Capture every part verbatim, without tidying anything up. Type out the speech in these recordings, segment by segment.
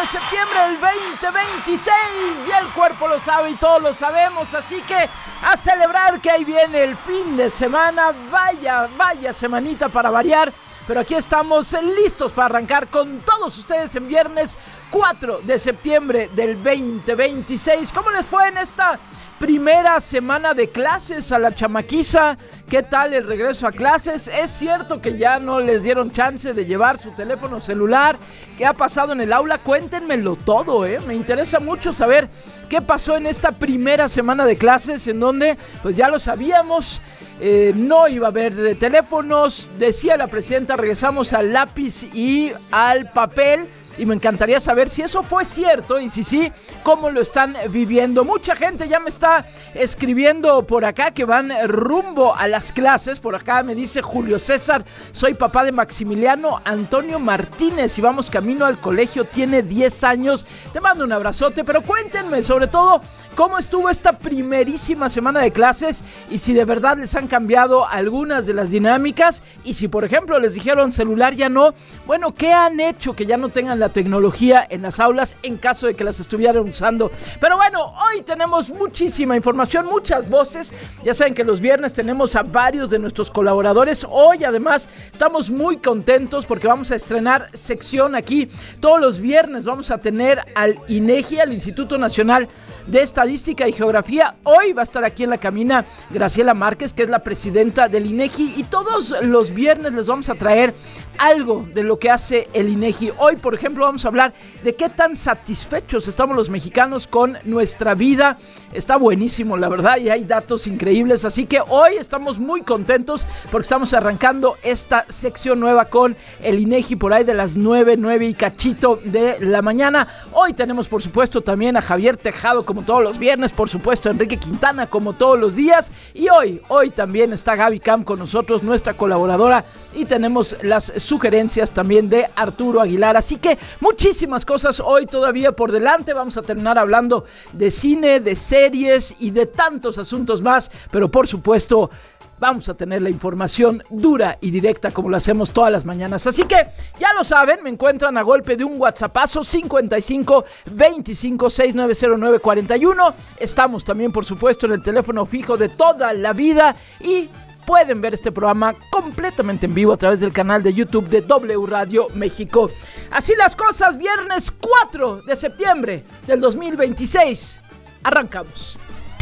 de septiembre del veinte veintiséis, y el cuerpo lo sabe y todos lo sabemos, así que a celebrar que ahí viene el fin de semana. Vaya, vaya semanita para variar, pero aquí estamos listos para arrancar con todos ustedes en viernes cuatro de septiembre del veinte veintiséis. ¿Cómo les fue en esta primera semana de clases a la chamaquiza? ¿Qué tal el regreso a clases? ¿Es cierto que ya no les dieron chance de llevar su teléfono celular? ¿Qué ha pasado en el aula? Cuéntenmelo todo, ¿eh? Me interesa mucho saber qué pasó en esta primera semana de clases, en donde, pues ya lo sabíamos, eh, no iba a haber de teléfonos. Decía la presidenta, regresamos al lápiz y al papel. Y me encantaría saber si eso fue cierto y si sí, cómo lo están viviendo. Mucha gente ya me está escribiendo por acá que van rumbo a las clases. Por acá me dice Julio César: soy papá de Maximiliano Antonio Martínez y vamos camino al colegio, tiene diez años. Te mando un abrazote, pero cuéntenme sobre todo cómo estuvo esta primerísima semana de clases y si de verdad les han cambiado algunas de las dinámicas, y si por ejemplo les dijeron celular ya no. Bueno, ¿qué han hecho que ya no tengan la tecnología en las aulas en caso de que las estuvieran usando? Pero bueno, hoy tenemos muchísima información, muchas voces. Ya saben que los viernes tenemos a varios de nuestros colaboradores. Hoy además estamos muy contentos porque vamos a estrenar sección aquí. Todos los viernes vamos a tener al INEGI, al Instituto Nacional de Estadística y Geografía. Hoy va a estar aquí en la cabina Graciela Márquez, que es la presidenta del INEGI, y todos los viernes les vamos a traer algo de lo que hace el INEGI. Hoy, por ejemplo, vamos a hablar de qué tan satisfechos estamos los mexicanos con nuestra vida. Está buenísimo, la verdad, y hay datos increíbles, así que hoy estamos muy contentos porque estamos arrancando esta sección nueva con el INEGI por ahí de las nueve, nueve y cachito de la mañana. Hoy tenemos, por supuesto, también a Javier Tejado, como todos los viernes, por supuesto, a Enrique Quintana, como todos los días, y hoy, hoy también está Gaby Cam con nosotros, nuestra colaboradora, y tenemos las sugerencias también de Arturo Aguilar, así que muchísimas cosas hoy todavía por delante. Vamos a terminar hablando de cine, de series y de tantos asuntos más, pero por supuesto vamos a tener la información dura y directa como lo hacemos todas las mañanas. Así que ya lo saben, me encuentran a golpe de un WhatsAppazo cincuenta y cinco veinticinco sesenta y nueve cero nueve cuarenta y uno. Estamos también, por supuesto, en el teléfono fijo de toda la vida, y pueden ver este programa completamente en vivo a través del canal de YouTube de W Radio México. Así las cosas, viernes cuatro de septiembre del dos mil veintiséis. Arrancamos.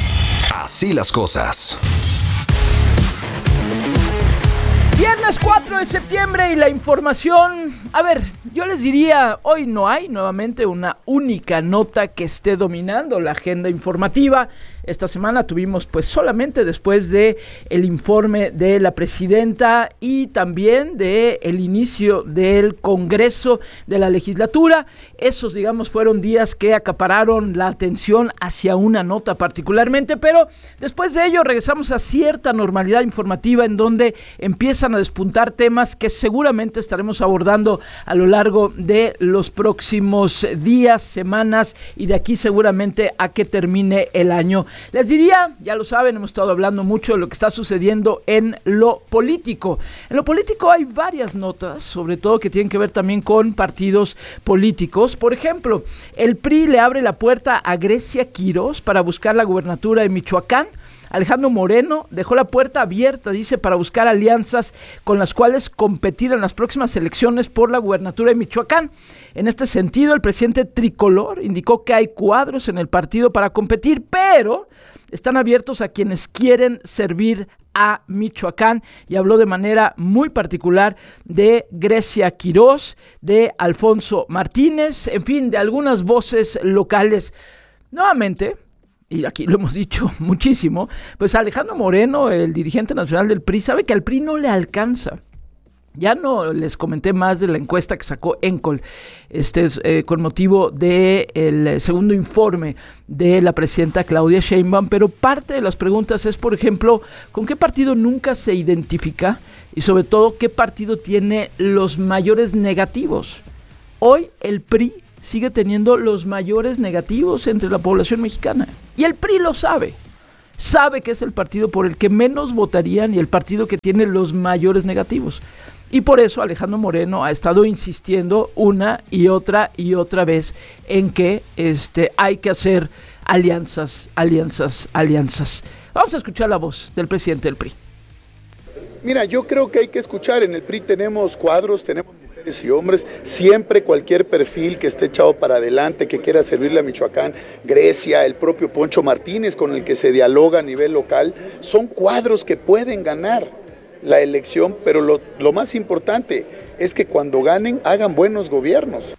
Así las cosas. Viernes cuatro de septiembre y la información, a ver, yo les diría, hoy no hay nuevamente una única nota que esté dominando la agenda informativa. Esta semana tuvimos pues solamente después de el informe de la presidenta y también de el inicio del Congreso de la legislatura. Esos, digamos, fueron días que acapararon la atención hacia una nota particularmente, pero después de ello regresamos a cierta normalidad informativa en donde empiezan a despuntar temas que seguramente estaremos abordando a lo largo de los próximos días, semanas y de aquí seguramente a que termine el año. Les diría, ya lo saben, hemos estado hablando mucho de lo que está sucediendo en lo político. En lo político hay varias notas, sobre todo que tienen que ver también con partidos políticos. Por ejemplo, el P R I le abre la puerta a Grecia Quirós para buscar la gubernatura de Michoacán. Alejandro Moreno dejó la puerta abierta, dice, para buscar alianzas con las cuales competir en las próximas elecciones por la gubernatura de Michoacán. En este sentido, el presidente tricolor indicó que hay cuadros en el partido para competir, pero están abiertos a quienes quieren servir a Michoacán, y habló de manera muy particular de Grecia Quirós, de Alfonso Martínez, en fin, de algunas voces locales. Nuevamente, y aquí lo hemos dicho muchísimo, pues Alejandro Moreno, el dirigente nacional del P R I, sabe que al P R I no le alcanza. Ya no les comenté más de la encuesta que sacó Encol, este, eh, con motivo del segundo informe de la presidenta Claudia Sheinbaum, pero parte de las preguntas es, por ejemplo, ¿con qué partido nunca se identifica? Y sobre todo, ¿qué partido tiene los mayores negativos? Hoy el P R I sigue teniendo los mayores negativos entre la población mexicana, y el P R I lo sabe. sabe que es el partido por el que menos votarían y el partido que tiene los mayores negativos. Y por eso Alejandro Moreno ha estado insistiendo una y otra y otra vez en que este, hay que hacer alianzas, alianzas, alianzas. Vamos a escuchar la voz del presidente del P R I. Mira, yo creo que hay que escuchar. En el P R I tenemos cuadros, tenemos mujeres y hombres, siempre cualquier perfil que esté echado para adelante, que quiera servirle a Michoacán, Grecia, el propio Poncho Martínez con el que se dialoga a nivel local, son cuadros que pueden ganar la elección, pero lo, lo más importante es que cuando ganen hagan buenos gobiernos.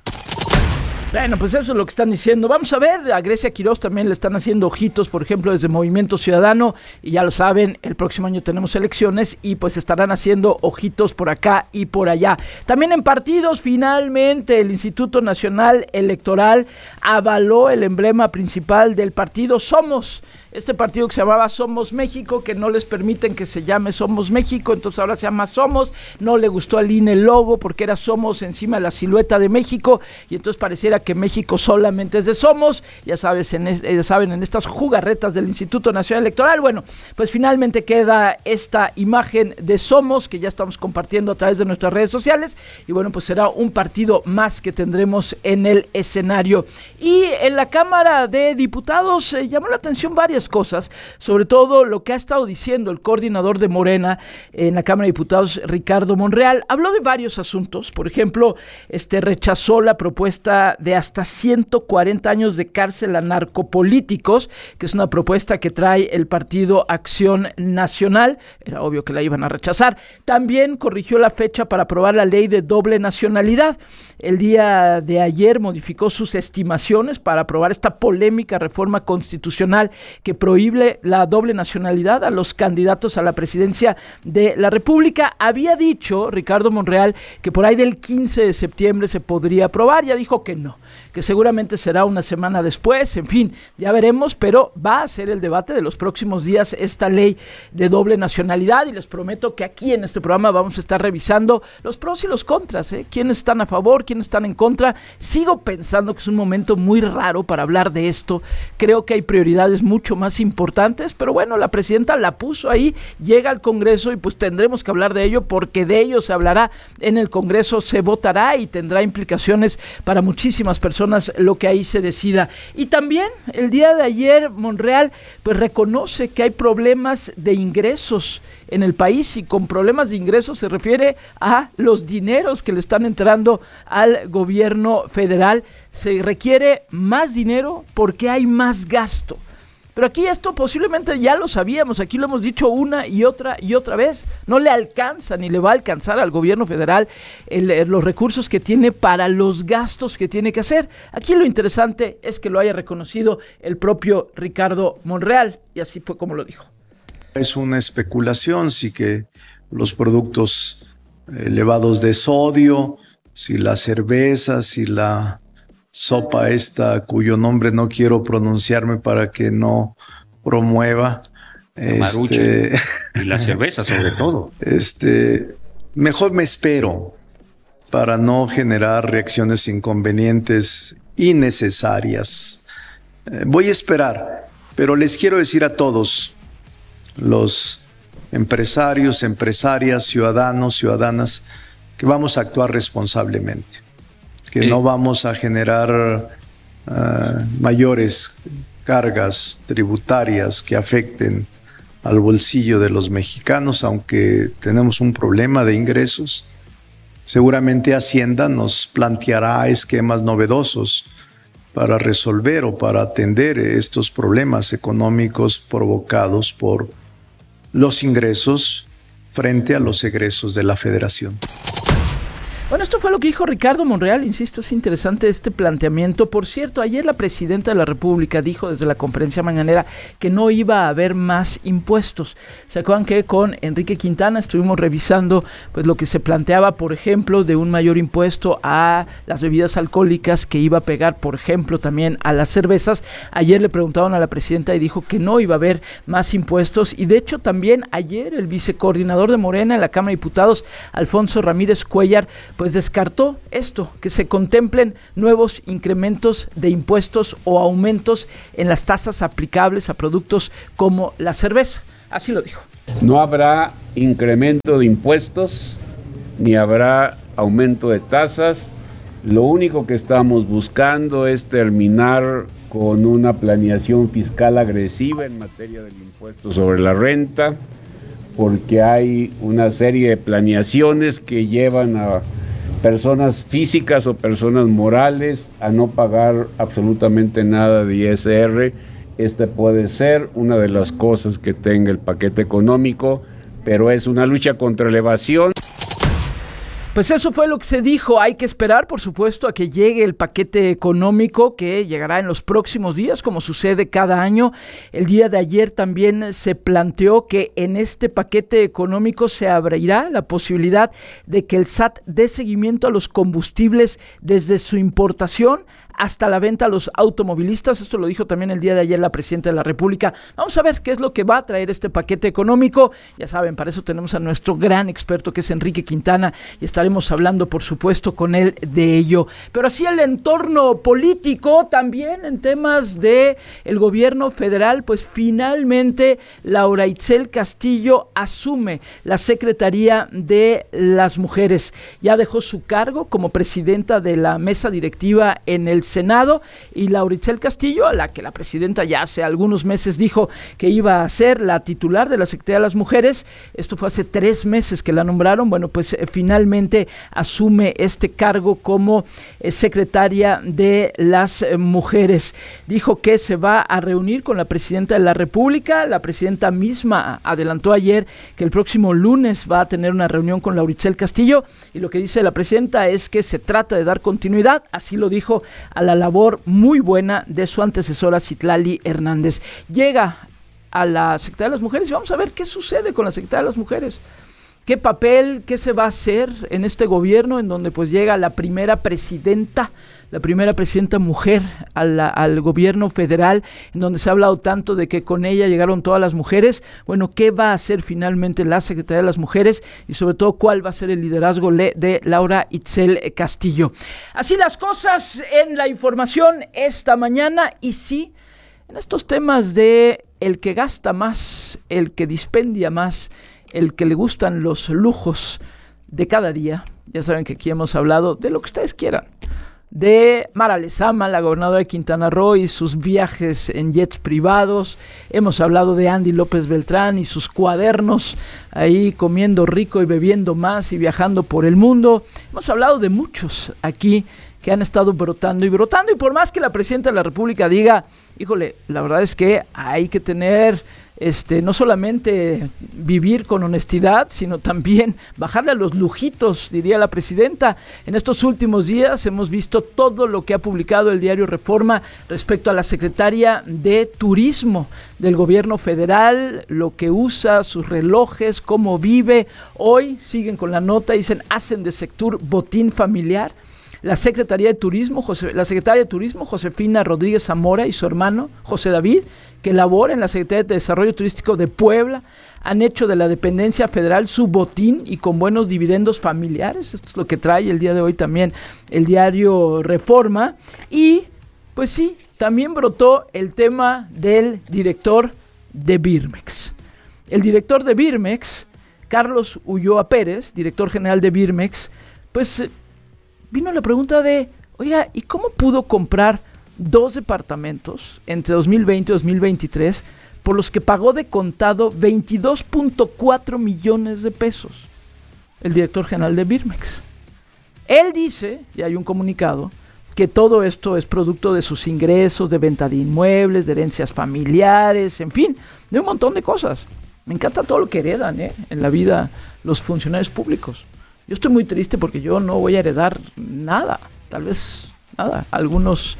Bueno, pues eso es lo que están diciendo. Vamos a ver, a Grecia Quiroz también le están haciendo ojitos, por ejemplo, desde Movimiento Ciudadano, y ya lo saben, el próximo año tenemos elecciones y pues estarán haciendo ojitos por acá y por allá. También en partidos, finalmente, el Instituto Nacional Electoral avaló el emblema principal del partido Somos, este partido que se llamaba Somos México, que no les permiten que se llame Somos México, entonces ahora se llama Somos. No le gustó al I N E el logo porque era Somos encima de la silueta de México, y entonces pareciera que México solamente es de Somos, ya sabes, en es, ya saben, en estas jugarretas del Instituto Nacional Electoral. Bueno, pues finalmente queda esta imagen de Somos, que ya estamos compartiendo a través de nuestras redes sociales, y bueno, pues será un partido más que tendremos en el escenario. Y en la Cámara de Diputados eh, llamó la atención varias cosas, sobre todo lo que ha estado diciendo el coordinador de Morena en la Cámara de Diputados, Ricardo Monreal. Habló de varios asuntos, por ejemplo, este rechazó la propuesta de hasta ciento cuarenta años de cárcel a narcopolíticos, que es una propuesta que trae el Partido Acción Nacional. Era obvio que la iban a rechazar. También corrigió la fecha para aprobar la ley de doble nacionalidad. El día de ayer modificó sus estimaciones para aprobar esta polémica reforma constitucional que prohíbe la doble nacionalidad a los candidatos a la presidencia de la República. Había dicho Ricardo Monreal que por ahí del quince de septiembre se podría aprobar. Ya dijo que no, que seguramente será una semana después. En fin, ya veremos, pero va a ser el debate de los próximos días esta ley de doble nacionalidad, y les prometo que aquí en este programa vamos a estar revisando los pros y los contras, ¿eh? Quiénes están a favor, quiénes están en contra. Sigo pensando que es un momento muy raro para hablar de esto. Creo que hay prioridades mucho más importantes, pero bueno, la presidenta la puso ahí, llega al Congreso y pues tendremos que hablar de ello, porque de ello se hablará en el Congreso, se votará y tendrá implicaciones para muchísimas personas lo que ahí se decida. Y también el día de ayer Monreal pues reconoce que hay problemas de ingresos en el país, y con problemas de ingresos se refiere a los dineros que le están entrando al gobierno federal. Se requiere más dinero porque hay más gasto. Pero aquí esto posiblemente ya lo sabíamos, aquí lo hemos dicho una y otra y otra vez. No le alcanza ni le va a alcanzar al gobierno federal el, los recursos que tiene para los gastos que tiene que hacer. Aquí lo interesante es que lo haya reconocido el propio Ricardo Monreal, y así fue como lo dijo. Es una especulación si que los productos elevados de sodio, si la cerveza, si la sopa esta cuyo nombre no quiero pronunciarme para que no promueva. Este, y la cerveza sobre todo. Este, mejor me espero para no generar reacciones inconvenientes innecesarias. Eh, voy a esperar, pero les quiero decir a todos los empresarios, empresarias, ciudadanos, ciudadanas, que vamos a actuar responsablemente, que sí. No vamos a generar uh, mayores cargas tributarias que afecten al bolsillo de los mexicanos, aunque tenemos un problema de ingresos. Seguramente Hacienda nos planteará esquemas novedosos para resolver o para atender estos problemas económicos provocados por los ingresos frente a los egresos de la Federación. Bueno, esto fue lo que dijo Ricardo Monreal, insisto, es interesante este planteamiento. Por cierto, ayer la presidenta de la República dijo desde la conferencia mañanera que no iba a haber más impuestos. ¿Se acuerdan que con Enrique Quintana estuvimos revisando pues lo que se planteaba, por ejemplo, de un mayor impuesto a las bebidas alcohólicas que iba a pegar, por ejemplo, también a las cervezas? Ayer le preguntaron a la presidenta y dijo que no iba a haber más impuestos, y de hecho también ayer el vicecoordinador de Morena en la Cámara de Diputados, Alfonso Ramírez Cuellar, pues descartó esto, que se contemplen nuevos incrementos de impuestos o aumentos en las tasas aplicables a productos como la cerveza. Así lo dijo. No habrá incremento de impuestos, ni habrá aumento de tasas. Lo único que estamos buscando es terminar con una planeación fiscal agresiva en materia del impuesto sobre la renta, porque hay una serie de planeaciones que llevan a personas físicas o personas morales a no pagar absolutamente nada de I S R. Esta puede ser una de las cosas que tenga el paquete económico, pero es una lucha contra la evasión. Pues eso fue lo que se dijo. Hay que esperar, por supuesto, a que llegue el paquete económico, que llegará en los próximos días, como sucede cada año. El día de ayer también se planteó que en este paquete económico se abrirá la posibilidad de que el S A T dé seguimiento a los combustibles desde su importación hasta la venta a los automovilistas. Esto lo dijo también el día de ayer la presidenta de la República. Vamos a ver qué es lo que va a traer este paquete económico. Ya saben, para eso tenemos a nuestro gran experto, que es Enrique Quintana, y estaremos hablando, por supuesto, con él de ello. Pero así el entorno político también en temas de el gobierno federal, pues finalmente Laura Itzel Castillo asume la Secretaría de las Mujeres. Ya dejó su cargo como presidenta de la mesa directiva en el Senado, y Laura Itzel Castillo, a la que la presidenta ya hace algunos meses dijo que iba a ser la titular de la Secretaría de las Mujeres, esto fue hace tres meses que la nombraron, bueno, pues eh, finalmente asume este cargo como eh, secretaria de las eh, mujeres. Dijo que se va a reunir con la presidenta de la República. La presidenta misma adelantó ayer que el próximo lunes va a tener una reunión con Laura Itzel Castillo, y lo que dice la presidenta es que se trata de dar continuidad, así lo dijo, a la labor muy buena de su antecesora Citlali Hernández. Llega a la Secretaría de las Mujeres y vamos a ver qué sucede con la Secretaría de las Mujeres. ¿Qué papel, qué se va a hacer en este gobierno en donde pues llega la primera presidenta, la primera presidenta mujer a la, al gobierno federal, en donde se ha hablado tanto de que con ella llegaron todas las mujeres? Bueno, ¿qué va a hacer finalmente la Secretaría de las Mujeres? Y sobre todo, ¿cuál va a ser el liderazgo de Laura Itzel Castillo? Así las cosas en la información esta mañana. Y sí, en estos temas de el que gasta más, el que dispendia más, el que le gustan los lujos de cada día. Ya saben que aquí hemos hablado de lo que ustedes quieran. De Mara Lezama, la gobernadora de Quintana Roo, y sus viajes en jets privados. Hemos hablado de Andy López Beltrán y sus cuadernos, ahí comiendo rico y bebiendo más y viajando por el mundo. Hemos hablado de muchos aquí que han estado brotando y brotando. Y por más que la presidenta de la República diga, híjole, la verdad es que hay que tener... Este, no solamente vivir con honestidad, sino también bajarle a los lujitos, diría la presidenta. En estos últimos días hemos visto todo lo que ha publicado el diario Reforma respecto a la secretaria de Turismo del gobierno federal, lo que usa, sus relojes, cómo vive. Hoy siguen con la nota, dicen, hacen de Sectur botín familiar. La Secretaría de Turismo, José, la Secretaria de Turismo, Josefina Rodríguez Zamora, y su hermano, José David, que labora en la Secretaría de Desarrollo Turístico de Puebla, han hecho de la dependencia federal su botín y con buenos dividendos familiares. Esto es lo que trae el día de hoy también el diario Reforma. Y, pues sí, también brotó el tema del director de Birmex. El director de Birmex, Carlos Ulloa Pérez, director general de Birmex, pues... vino la pregunta de, oiga, ¿y cómo pudo comprar dos departamentos entre dos mil veinte y dos mil veintitrés por los que pagó de contado veintidós punto cuatro millones de pesos? El director general de Birmex. Él dice, y hay un comunicado, que todo esto es producto de sus ingresos de venta de inmuebles, de herencias familiares, en fin, de un montón de cosas. Me encanta todo lo que heredan, ¿eh? en la vida los funcionarios públicos. Yo estoy muy triste porque yo no voy a heredar nada, tal vez nada, algunos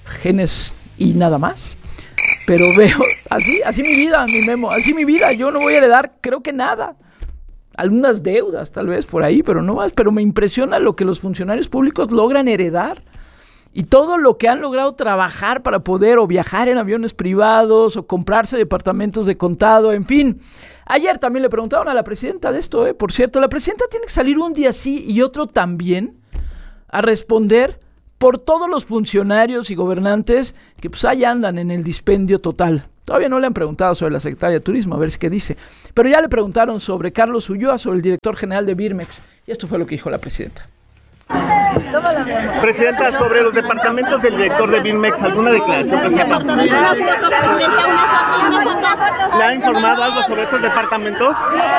genes y nada más. Pero veo, así, así mi vida, mi Memo, así mi vida, yo no voy a heredar creo que nada. Algunas deudas tal vez por ahí, pero no más. Pero me impresiona lo que los funcionarios públicos logran heredar. y todo lo que han logrado trabajar para poder o viajar en aviones privados o comprarse departamentos de contado, en fin. Ayer también le preguntaron a la presidenta de esto, ¿eh? Por cierto, la presidenta tiene que salir un día sí y otro también a responder por todos los funcionarios y gobernantes que pues ahí andan en el dispendio total. Todavía no le han preguntado sobre la secretaria de Turismo, a ver qué dice. Pero ya le preguntaron sobre Carlos Ulloa, sobre el director general de Birmex. Y esto fue lo que dijo la presidenta. Presidenta, sobre los departamentos del director de Birmex, ¿alguna declaración, presidenta? ¿Le ha informado algo sobre estos departamentos?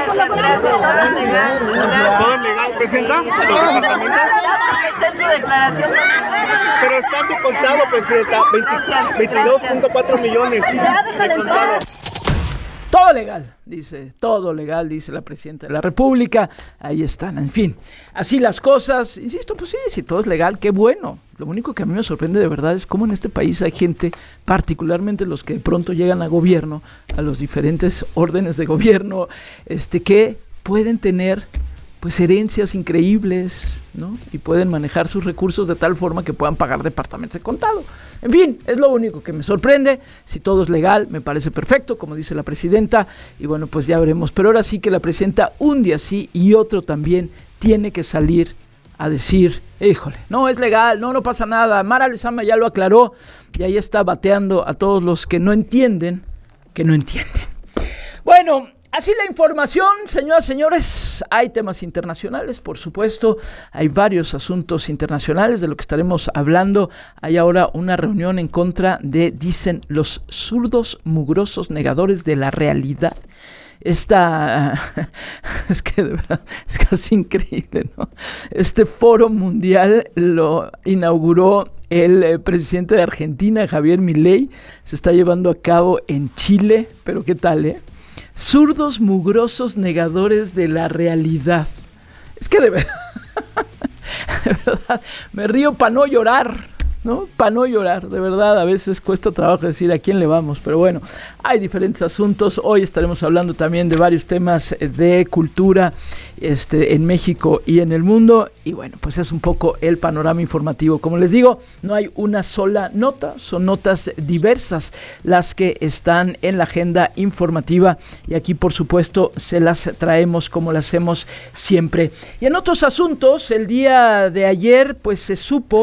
¿Todo es legal, presidenta? ¿Los departamentos? Pero están de contado, presidenta, veintidós punto cuatro millones de contado. Todo legal, dice, todo legal, dice la presidenta de la República. Ahí están, en fin, así las cosas. Insisto, pues sí, si todo es legal, qué bueno. Lo único que a mí me sorprende de verdad es cómo en este país hay gente, particularmente los que de pronto llegan a gobierno, a los diferentes órdenes de gobierno, este, que pueden tener pues herencias increíbles, ¿no? Y pueden manejar sus recursos de tal forma que puedan pagar departamentos de contado. En fin, es lo único que me sorprende. Si todo es legal, me parece perfecto, como dice la presidenta, y bueno, pues ya veremos. Pero ahora sí que la presidenta un día sí y otro también tiene que salir a decir, híjole, no es legal, no, no pasa nada. Mara Lezama ya lo aclaró y ahí está bateando a todos los que no entienden, que no entienden. Bueno, así la información, señoras y señores. Hay temas internacionales, por supuesto. Hay varios asuntos internacionales de lo que estaremos hablando. Hay ahora una reunión en contra de, dicen, los zurdos mugrosos negadores de la realidad. Esta, es que de verdad es casi increíble, ¿no? Este foro mundial lo inauguró el eh, presidente de Argentina, Javier Milei. Se está llevando a cabo en Chile, pero ¿qué tal, eh? Zurdos mugrosos negadores de la realidad. Es que de verdad, de verdad, me río para no llorar, ¿no? Para no llorar, de verdad, a veces cuesta trabajo decir a quién le vamos, pero bueno, hay diferentes asuntos. Hoy estaremos hablando también de varios temas de cultura este, en México y en el mundo, y bueno, pues es un poco el panorama informativo. Como les digo, no hay una sola nota, son notas diversas las que están en la agenda informativa, y aquí por supuesto se las traemos como las hacemos siempre. Y en otros asuntos, el día de ayer pues se supo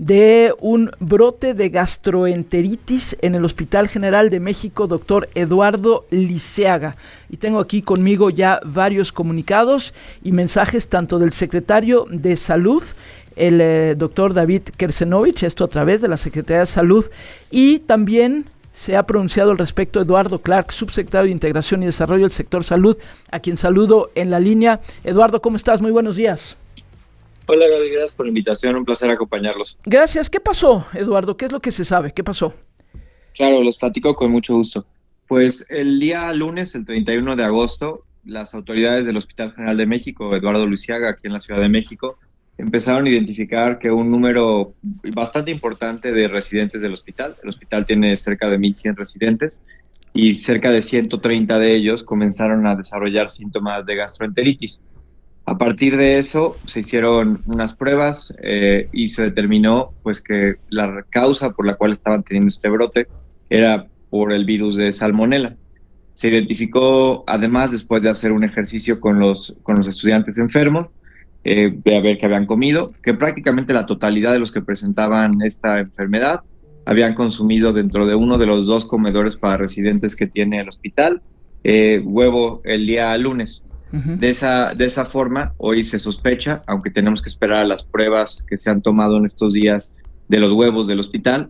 de un brote de gastroenteritis en el Hospital General de México, doctor Eduardo Liceaga. Y tengo aquí conmigo ya varios comunicados y mensajes tanto del secretario de Salud, el eh, doctor David Kersenovich, esto a través de la Secretaría de Salud, y también se ha pronunciado al respecto Eduardo Clark, subsecretario de Integración y Desarrollo del Sector Salud, a quien saludo en la línea. Eduardo, ¿cómo estás? Muy buenos días. Hola Gaby, gracias por la invitación, un placer acompañarlos. Gracias. ¿Qué pasó, Eduardo? ¿Qué es lo que se sabe? ¿Qué pasó? Claro, los platico con mucho gusto. Pues el día lunes, el treinta y uno de agosto, las autoridades del Hospital General de México, Eduardo Liceaga, aquí en la Ciudad de México, empezaron a identificar que un número bastante importante de residentes del hospital, el hospital tiene cerca de mil cien residentes, y cerca de ciento treinta de ellos comenzaron a desarrollar síntomas de gastroenteritis. A partir de eso se hicieron unas pruebas eh, y se determinó pues, que la causa por la cual estaban teniendo este brote era por el virus de Salmonella. Se identificó además después de hacer un ejercicio con los, con los estudiantes enfermos, eh, de ver qué habían comido, que prácticamente la totalidad de los que presentaban esta enfermedad habían consumido dentro de uno de los dos comedores para residentes que tiene el hospital, eh, huevo el día lunes. De esa, de esa forma, hoy se sospecha, aunque tenemos que esperar a las pruebas que se han tomado en estos días de los huevos del hospital,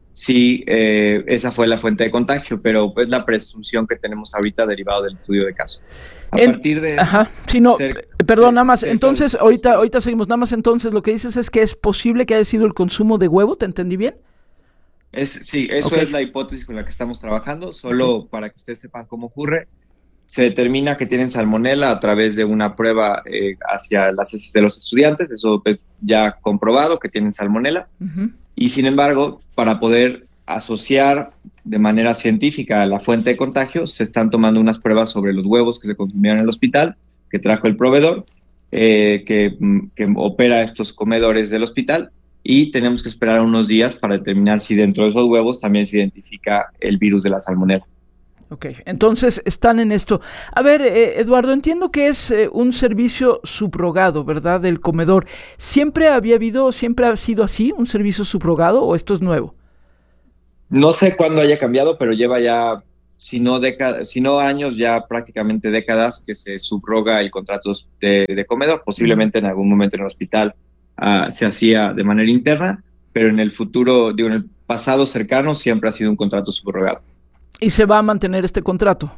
si eh, esa fue la fuente de contagio, pero es la presunción que tenemos ahorita derivado del estudio de caso. A en, partir de... Ajá, sí, no, ser, perdón, ser, nada más, ser, entonces, ser, ahorita, ahorita seguimos, nada más entonces, lo que dices es que es posible que haya sido el consumo de huevo, ¿te entendí bien? Es, sí, eso okay. Es la hipótesis con la que estamos trabajando, solo okay. Para que ustedes sepan cómo ocurre. Se determina que tienen salmonela a través de una prueba eh, hacia las heces de los estudiantes, eso es ya comprobado que tienen salmonela, uh-huh. Y sin embargo, para poder asociar de manera científica la fuente de contagio, se están tomando unas pruebas sobre los huevos que se consumieron en el hospital, que trajo el proveedor, eh, que, que opera estos comedores del hospital, y tenemos que esperar unos días para determinar si dentro de esos huevos también se identifica el virus de la salmonela. Ok, entonces están en esto. A ver, eh, Eduardo, entiendo que es eh, un servicio subrogado, ¿verdad? Del comedor. ¿Siempre había habido, siempre ha sido así, un servicio subrogado, o esto es nuevo? No sé cuándo haya cambiado, pero lleva ya, si no, décadas, si no años, ya prácticamente décadas que se subroga el contrato de, de comedor. Posiblemente en algún momento en el hospital uh, se hacía de manera interna, pero en el futuro, digo, en el pasado cercano siempre ha sido un contrato subrogado. ¿Y se va a mantener este contrato?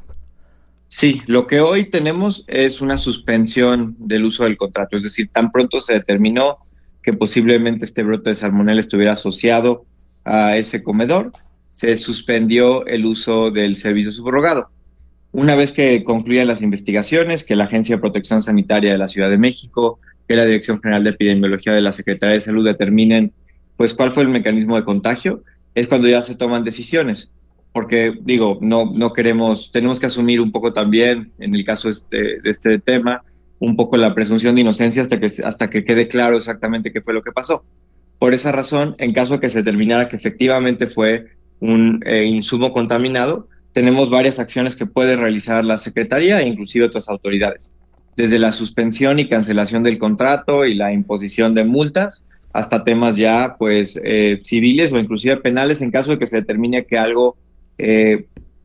Sí, lo que hoy tenemos es una suspensión del uso del contrato, es decir, tan pronto se determinó que posiblemente este brote de salmonela estuviera asociado a ese comedor, se suspendió el uso del servicio subrogado. Una vez que concluyan las investigaciones, que la Agencia de Protección Sanitaria de la Ciudad de México, que la Dirección General de Epidemiología de la Secretaría de Salud determinen pues cuál fue el mecanismo de contagio, es cuando ya se toman decisiones. Porque, digo, no, no queremos, tenemos que asumir un poco también, en el caso este, de este tema, un poco la presunción de inocencia hasta que, hasta que quede claro exactamente qué fue lo que pasó. Por esa razón, en caso de que se determinara que efectivamente fue un eh, insumo contaminado, tenemos varias acciones que puede realizar la Secretaría e inclusive otras autoridades. Desde la suspensión y cancelación del contrato y la imposición de multas, hasta temas ya pues eh, civiles o inclusive penales en caso de que se determine que algo Eh,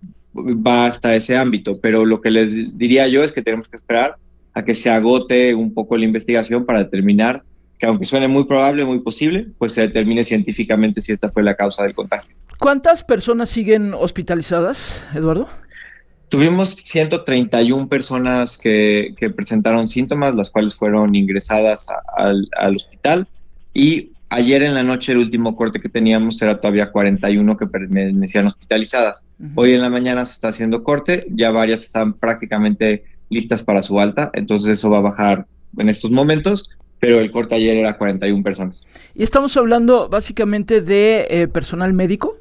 va hasta ese ámbito, pero lo que les diría yo es que tenemos que esperar a que se agote un poco la investigación para determinar que, aunque suene muy probable, muy posible, pues se determine científicamente si esta fue la causa del contagio. ¿Cuántas personas siguen hospitalizadas, Eduardo? Tuvimos ciento treinta y una personas que, que presentaron síntomas, las cuales fueron ingresadas a, al, al hospital, y ayer en la noche el último corte que teníamos era todavía cuarenta y uno que permanecían hospitalizadas. Uh-huh. Hoy en la mañana se está haciendo corte, ya varias están prácticamente listas para su alta, entonces eso va a bajar en estos momentos, pero el corte ayer era cuarenta y una personas. ¿Y estamos hablando básicamente de eh, personal médico?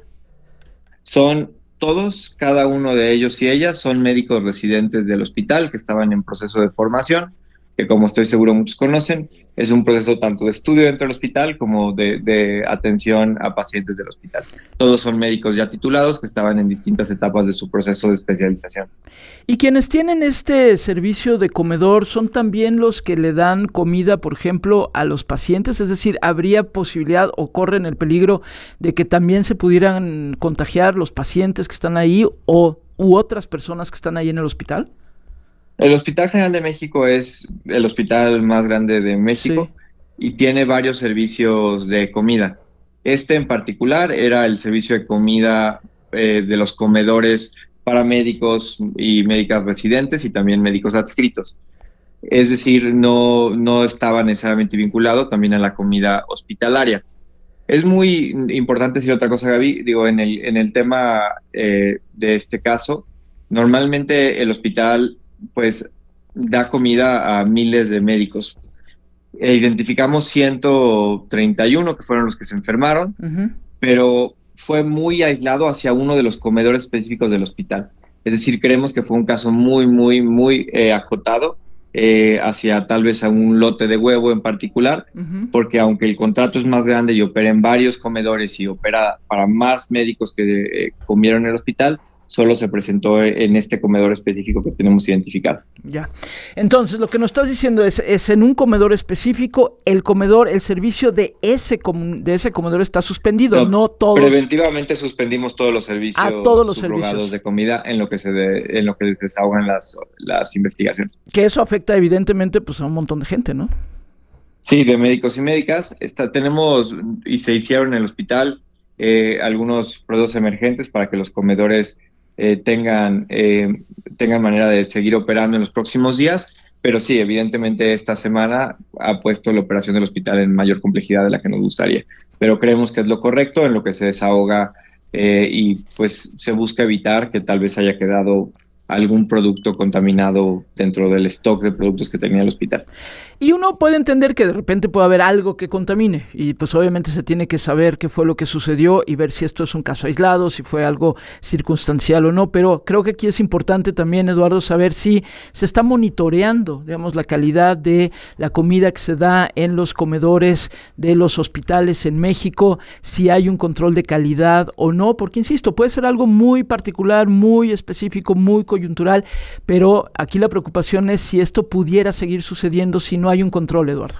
Son todos, cada uno de ellos y ellas son médicos residentes del hospital que estaban en proceso de formación, que como estoy seguro muchos conocen, es un proceso tanto de estudio dentro del hospital como de, de atención a pacientes del hospital. Todos son médicos ya titulados que estaban en distintas etapas de su proceso de especialización. ¿Y quienes tienen este servicio de comedor son también los que le dan comida, por ejemplo, a los pacientes? Es decir, ¿habría posibilidad o corren el peligro de que también se pudieran contagiar los pacientes que están ahí o u otras personas que están ahí en el hospital? El Hospital General de México es el hospital más grande de México, sí, y tiene varios servicios de comida. Este en particular era el servicio de comida eh, de los comedores para médicos y médicas residentes y también médicos adscritos. Es decir, no, no estaba necesariamente vinculado también a la comida hospitalaria. Es muy importante decir otra cosa, Gaby. Digo, en el, en el tema eh, de este caso, normalmente el hospital pues da comida a miles de médicos. E identificamos ciento treinta y uno que fueron los que se enfermaron, uh-huh, pero fue muy aislado hacia uno de los comedores específicos del hospital. Es decir, creemos que fue un caso muy, muy, muy eh, acotado eh, hacia tal vez a un lote de huevo en particular, uh-huh, porque aunque el contrato es más grande y opera en varios comedores y opera para más médicos que eh, comieron en el hospital, solo se presentó en este comedor específico que tenemos identificado. Ya. Entonces, lo que nos estás diciendo es, es en un comedor específico, el comedor, el servicio de ese, com- de ese comedor está suspendido, no, no todos. Preventivamente suspendimos todos los servicios, a todos los subrogados servicios de comida en lo que se de, en lo que se desahogan las, las investigaciones. Que eso afecta evidentemente pues a un montón de gente, ¿no? Sí, de médicos y médicas. Está, tenemos y se hicieron en el hospital eh, algunos procesos emergentes para que los comedores Eh, tengan, eh, tengan manera de seguir operando en los próximos días, pero sí, evidentemente esta semana ha puesto la operación del hospital en mayor complejidad de la que nos gustaría, pero creemos que es lo correcto en lo que se desahoga eh, y pues se busca evitar que tal vez haya quedado algún producto contaminado dentro del stock de productos que tenía el hospital. Y uno puede entender que de repente puede haber algo que contamine y pues obviamente se tiene que saber qué fue lo que sucedió y ver si esto es un caso aislado, si fue algo circunstancial o no, pero creo que aquí es importante también, Eduardo, saber si se está monitoreando, digamos, la calidad de la comida que se da en los comedores de los hospitales en México, si hay un control de calidad o no, porque insisto, puede ser algo muy particular, muy específico, muy coyuntural, pero aquí la preocupación es si esto pudiera seguir sucediendo si no hay un control, Eduardo.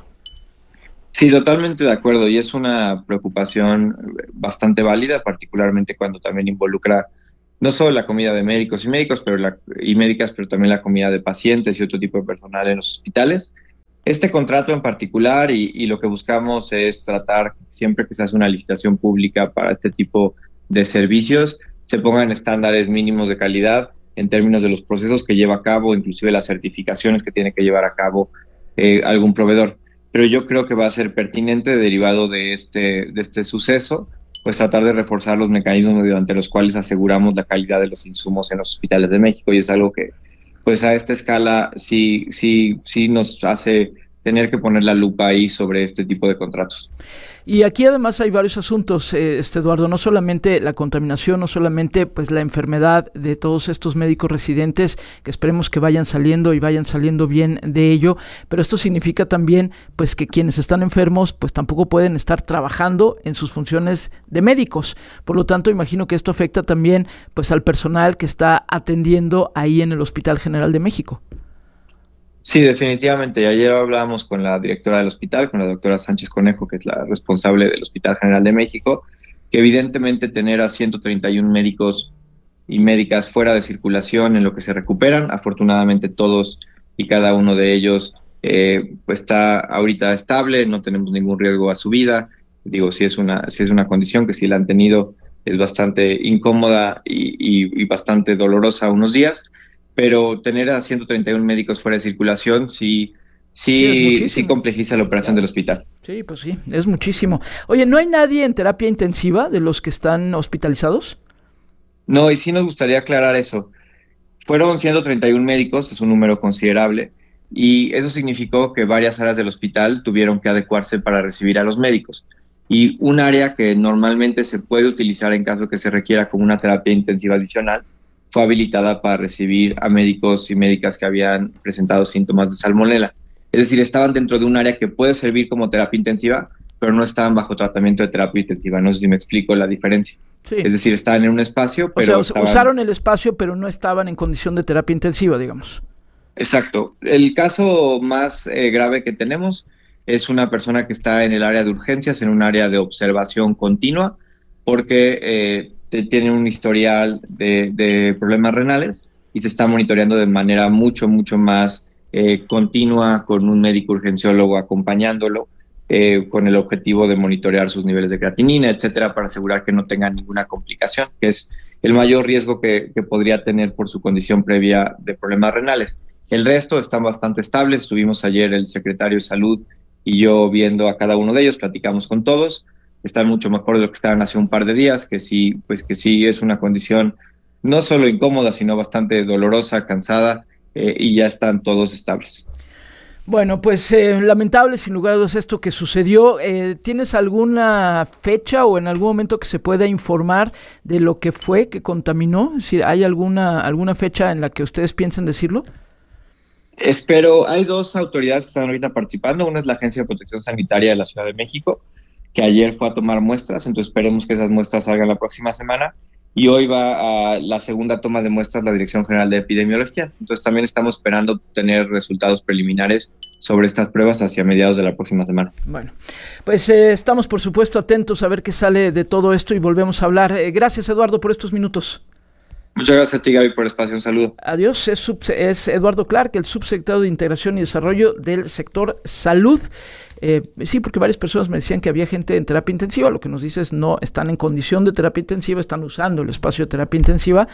Sí, totalmente de acuerdo, y es una preocupación bastante válida, particularmente cuando también involucra no solo la comida de médicos y médicos pero la, y médicas, pero también la comida de pacientes y otro tipo de personal en los hospitales. Este contrato en particular y, y lo que buscamos es tratar, siempre que se hace una licitación pública para este tipo de servicios, se pongan estándares mínimos de calidad en términos de los procesos que lleva a cabo, inclusive las certificaciones que tiene que llevar a cabo eh, algún proveedor. Pero yo creo que va a ser pertinente, derivado de este, de este suceso, pues tratar de reforzar los mecanismos mediante los cuales aseguramos la calidad de los insumos en los hospitales de México, y es algo que pues a esta escala sí, sí, sí nos hace tener que poner la lupa ahí sobre este tipo de contratos. Y aquí además hay varios asuntos, eh, este Eduardo, no solamente la contaminación, no solamente pues la enfermedad de todos estos médicos residentes, que esperemos que vayan saliendo y vayan saliendo bien de ello, pero esto significa también pues que quienes están enfermos pues tampoco pueden estar trabajando en sus funciones de médicos. Por lo tanto, imagino que esto afecta también pues al personal que está atendiendo ahí en el Hospital General de México. Sí, definitivamente. Ayer hablábamos con la directora del hospital, con la doctora Sánchez Conejo, que es la responsable del Hospital General de México, que evidentemente tener a ciento treinta y uno médicos y médicas fuera de circulación en lo que se recuperan, afortunadamente todos y cada uno de ellos eh, pues está ahorita estable, no tenemos ningún riesgo a su vida. Digo, si es una, si es una condición que si la han tenido es bastante incómoda y, y, y bastante dolorosa unos días, pero tener a ciento treinta y uno médicos fuera de circulación sí, sí, sí, sí complejiza la operación del hospital. Sí, pues sí, es muchísimo. Oye, ¿no hay nadie en terapia intensiva de los que están hospitalizados? No, y sí nos gustaría aclarar eso. Fueron ciento treinta y uno médicos, es un número considerable, y eso significó que varias áreas del hospital tuvieron que adecuarse para recibir a los médicos. Y un área que normalmente se puede utilizar en caso que se requiera como una terapia intensiva adicional fue habilitada para recibir a médicos y médicas que habían presentado síntomas de salmonela. Es decir, estaban dentro de un área que puede servir como terapia intensiva, pero no estaban bajo tratamiento de terapia intensiva. No sé si me explico la diferencia. Sí. Es decir, estaban en un espacio, pero... O sea, estaban... usaron el espacio, pero no estaban en condición de terapia intensiva, digamos. Exacto. El caso más eh, grave que tenemos es una persona que está en el área de urgencias, en un área de observación continua, porque... Eh, tiene un historial de, de problemas renales y se está monitoreando de manera mucho, mucho más eh, continua, con un médico urgenciólogo acompañándolo, eh, con el objetivo de monitorear sus niveles de creatinina, etcétera, para asegurar que no tenga ninguna complicación, que es el mayor riesgo que, que podría tener por su condición previa de problemas renales. El resto están bastante estables. Estuvimos ayer el secretario de Salud y yo viendo a cada uno de ellos, platicamos con todos. Están mucho mejor de lo que estaban hace un par de días, que sí, pues que sí es una condición no solo incómoda, sino bastante dolorosa, cansada, eh, y ya están todos estables. Bueno, pues eh, lamentable sin lugar a dudas esto que sucedió. Eh, ¿Tienes alguna fecha o en algún momento que se pueda informar de lo que fue que contaminó? Es decir, ¿hay alguna, alguna fecha en la que ustedes piensen decirlo? Espero, hay dos autoridades que están ahorita participando. Una es la Agencia de Protección Sanitaria de la Ciudad de México, que ayer fue a tomar muestras, entonces esperemos que esas muestras salgan la próxima semana, y hoy va a la segunda toma de muestras la Dirección General de Epidemiología. Entonces también estamos esperando tener resultados preliminares sobre estas pruebas hacia mediados de la próxima semana. Bueno, pues eh, estamos por supuesto atentos a ver qué sale de todo esto y volvemos a hablar. Eh, gracias, Eduardo, por estos minutos. Muchas gracias a ti, Gaby, por el espacio. Un saludo. Adiós. Es, sub, es Eduardo Clark, el subsecretario de Integración y Desarrollo del sector salud. Eh, sí, porque varias personas me decían que había gente en terapia intensiva. Lo que nos dices, no están en condición de terapia intensiva, están usando el espacio de terapia intensiva.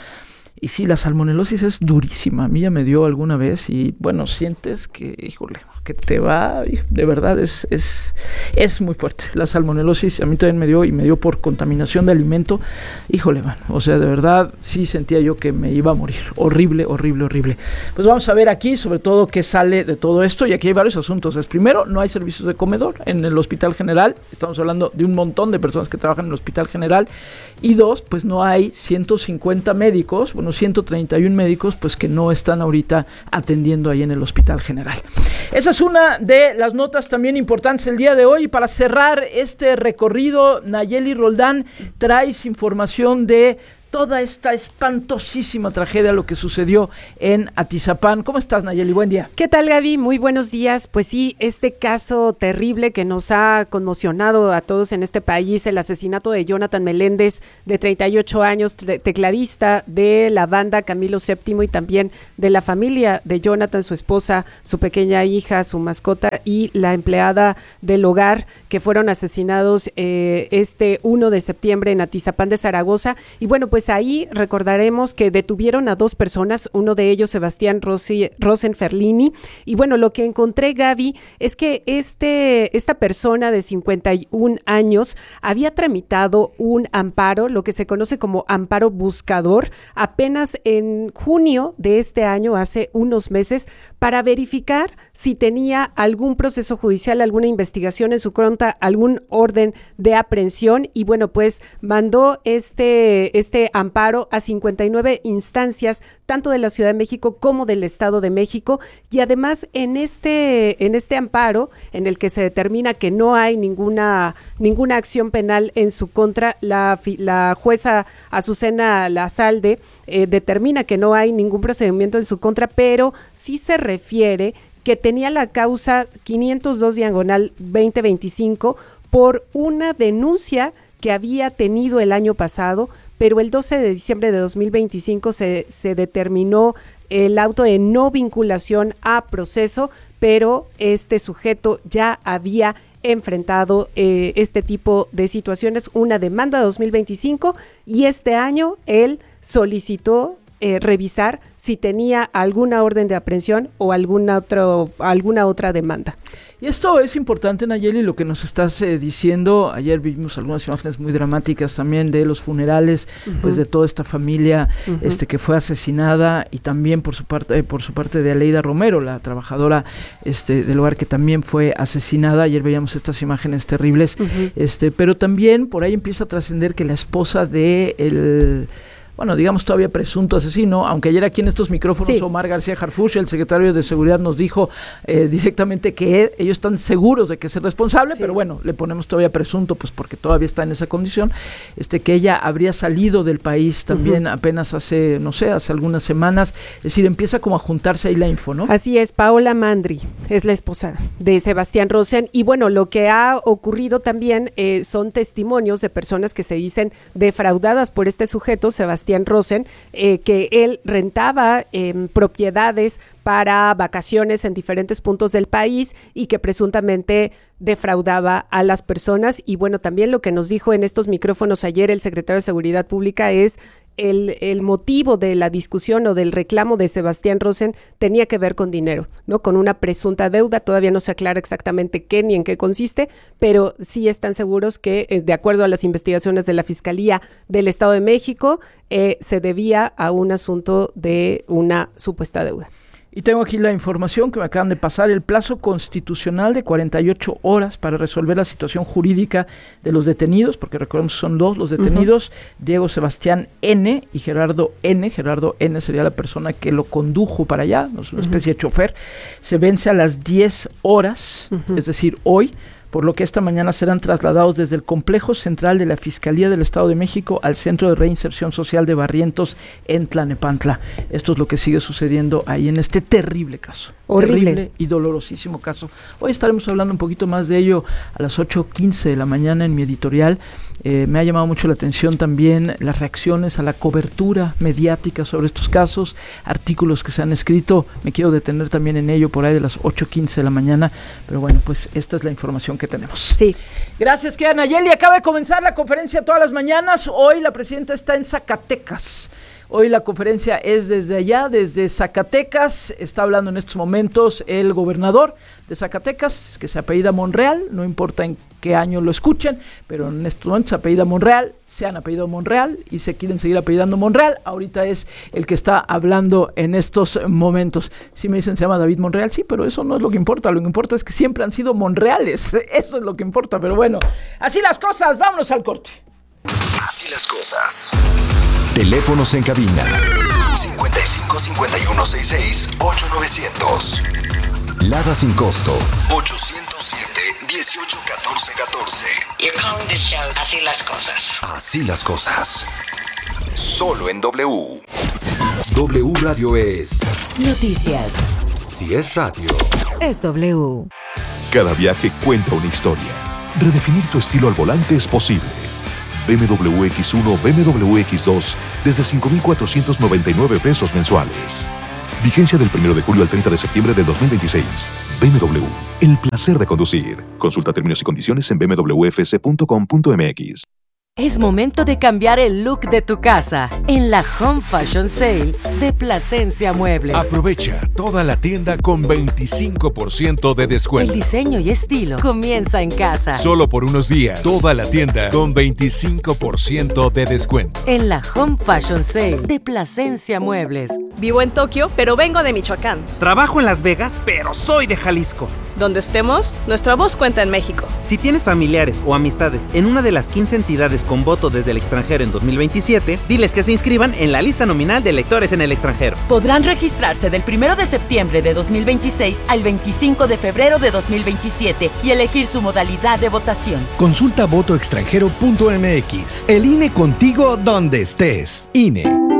Y sí, la salmonelosis es durísima. A mí ya me dio alguna vez y, bueno, sientes que, híjole, que te va, de verdad, es, es, es muy fuerte. La salmonelosis a mí también me dio y me dio por contaminación de alimento. Híjole, man, o sea, de verdad, sí sentía yo que me iba a morir. Horrible, horrible, horrible. Pues vamos a ver aquí, sobre todo, qué sale de todo esto. Y aquí hay varios asuntos. Es, primero, no hay servicios de comedor en el Hospital General. Estamos hablando de un montón de personas que trabajan en el Hospital General. Y dos, pues no hay ciento cincuenta médicos, bueno, ciento treinta y uno médicos, pues que no están ahorita atendiendo ahí en el Hospital General. Esa es una de las notas también importantes el día de hoy. Y para cerrar este recorrido, Nayeli Roldán, traes información de toda esta espantosísima tragedia, lo que sucedió en Atizapán. ¿Cómo estás, Nayeli? Buen día. ¿Qué tal, Gaby? Muy buenos días. Pues sí, este caso terrible que nos ha conmocionado a todos en este país, el asesinato de Jonathan Meléndez, de treinta y ocho años, te- tecladista de la banda Camilo séptimo y también de la familia de Jonathan, su esposa, su pequeña hija, su mascota y la empleada del hogar, que fueron asesinados eh, este primero de septiembre en Atizapán de Zaragoza. Y bueno, pues Pues ahí recordaremos que detuvieron a dos personas, uno de ellos Sebastián Rossi, Rosenferlini, y bueno, lo que encontré, Gaby, es que este, esta persona de cincuenta y un años había tramitado un amparo, lo que se conoce como amparo buscador, apenas en junio de este año, hace unos meses, para verificar si tenía algún proceso judicial, alguna investigación en su contra, algún orden de aprehensión, y bueno, pues mandó este, este amparo a cincuenta y nueve instancias, tanto de la Ciudad de México como del Estado de México, y además en este, en este amparo, en el que se determina que no hay ninguna, ninguna acción penal en su contra, la, la jueza Azucena Lazalde eh, determina que no hay ningún procedimiento en su contra, pero sí se refiere que tenía la causa quinientos dos diagonal veinte veinticinco por una denuncia que había tenido el año pasado, pero el doce de diciembre de dos mil veinticinco se, se determinó el auto de no vinculación a proceso, pero este sujeto ya había enfrentado eh, este tipo de situaciones, una demanda de dos mil veinticinco, y este año él solicitó eh, revisar si tenía alguna orden de aprehensión o alguna, otro, alguna otra demanda. Y esto es importante, Nayeli, lo que nos estás eh, diciendo. Ayer vimos algunas imágenes muy dramáticas también de los funerales, uh-huh. pues de toda esta familia uh-huh. este que fue asesinada, y también por su parte eh, por su parte de Aleida Romero, la trabajadora este del hogar, que también fue asesinada. Ayer veíamos estas imágenes terribles, uh-huh. este, pero también por ahí empieza a trascender que la esposa de el bueno, digamos todavía presunto asesino, aunque ayer aquí en estos micrófonos sí. Omar García Harfuch, el secretario de Seguridad, nos dijo eh, directamente que él, ellos están seguros de que es el responsable, sí. pero bueno, le ponemos todavía presunto, pues porque todavía está en esa condición, este que ella habría salido del país también uh-huh. apenas hace, no sé, hace algunas semanas, es decir, empieza como a juntarse ahí la info, ¿no? Así es, Paola Mandri es la esposa de Sebastián Rosen, y bueno, lo que ha ocurrido también eh, son testimonios de personas que se dicen defraudadas por este sujeto, Sebastián Rosen, eh, que él rentaba eh, propiedades para vacaciones en diferentes puntos del país y que presuntamente defraudaba a las personas. Y bueno, también lo que nos dijo en estos micrófonos ayer el secretario de Seguridad Pública es el, el motivo de la discusión o del reclamo de Sebastián Rosen tenía que ver con dinero, ¿no? Con una presunta deuda. Todavía no se aclara exactamente qué ni en qué consiste, pero sí están seguros que, eh, de acuerdo a las investigaciones de la Fiscalía del Estado de México, eh, se debía a un asunto de una supuesta deuda. Y tengo aquí la información que me acaban de pasar: el plazo constitucional de cuarenta y ocho horas para resolver la situación jurídica de los detenidos, porque recordemos que son dos los detenidos, uh-huh. Diego Sebastián N. y Gerardo N. Gerardo N. sería la persona que lo condujo para allá, no es una especie uh-huh. de chofer. Se vence a las diez horas, uh-huh. es decir, hoy, por lo que esta mañana serán trasladados desde el complejo central de la Fiscalía del Estado de México al Centro de Reinserción Social de Barrientos en Tlalnepantla. Esto es lo que sigue sucediendo ahí en este terrible caso. Horrible. Terrible y dolorosísimo caso. Hoy estaremos hablando un poquito más de ello a las ocho quince de la mañana en mi editorial. Eh, me ha llamado mucho la atención también las reacciones a la cobertura mediática sobre estos casos, artículos que se han escrito. Me quiero detener también en ello por ahí de las ocho quince de la mañana, pero bueno, pues esta es la información que tenemos. Sí. Gracias, querida Nayeli. Acaba de comenzar la conferencia todas las mañanas. Hoy la presidenta está en Zacatecas. Hoy la conferencia es desde allá, desde Zacatecas. Está hablando en estos momentos el gobernador de Zacatecas, que se apellida Monreal, no importa en qué año lo escuchen, pero en estos momentos se apellida Monreal, se han apellidado Monreal y se quieren seguir apellidando Monreal. Ahorita es el que está hablando en estos momentos. Si me dicen se llama David Monreal, sí, pero eso no es lo que importa. Lo que importa es que siempre han sido Monreales. Eso es lo que importa, pero bueno, así las cosas, vámonos al corte. Así las cosas. Teléfonos en cabina cincuenta y cinco cincuenta y uno sesenta y seis ocho novecientos. Lada sin costo ochocientos siete dieciocho catorce catorce. You're calling this show Así las cosas. Así las cosas. Solo en W. W Radio es noticias. Si es radio, es W. Cada viaje cuenta una historia. Redefinir tu estilo al volante es posible. B M W X uno, B M W X dos desde cinco mil cuatrocientos noventa y nueve pesos mensuales. Vigencia del primero de julio al treinta de septiembre de dos mil veintiséis. B M W, el placer de conducir. Consulta términos y condiciones en b m w f c punto com punto m x. Es momento de cambiar el look de tu casa en la Home Fashion Sale de Plasencia Muebles. Aprovecha toda la tienda con veinticinco por ciento de descuento. El diseño y estilo comienza en casa. Solo por unos días, toda la tienda con veinticinco por ciento de descuento. En la Home Fashion Sale de Plasencia Muebles. Vivo en Tokio, pero vengo de Michoacán. Trabajo en Las Vegas, pero soy de Jalisco. Donde estemos, nuestra voz cuenta en México. Si tienes familiares o amistades en una de las quince entidades con voto desde el extranjero en dos mil veintisiete, diles que se inscriban en la lista nominal de electores en el extranjero. Podrán registrarse del primero de septiembre de dos mil veintiséis al veinticinco de febrero de dos mil veintisiete y elegir su modalidad de votación. Consulta voto extranjero punto m x. El I N E contigo donde estés. I N E.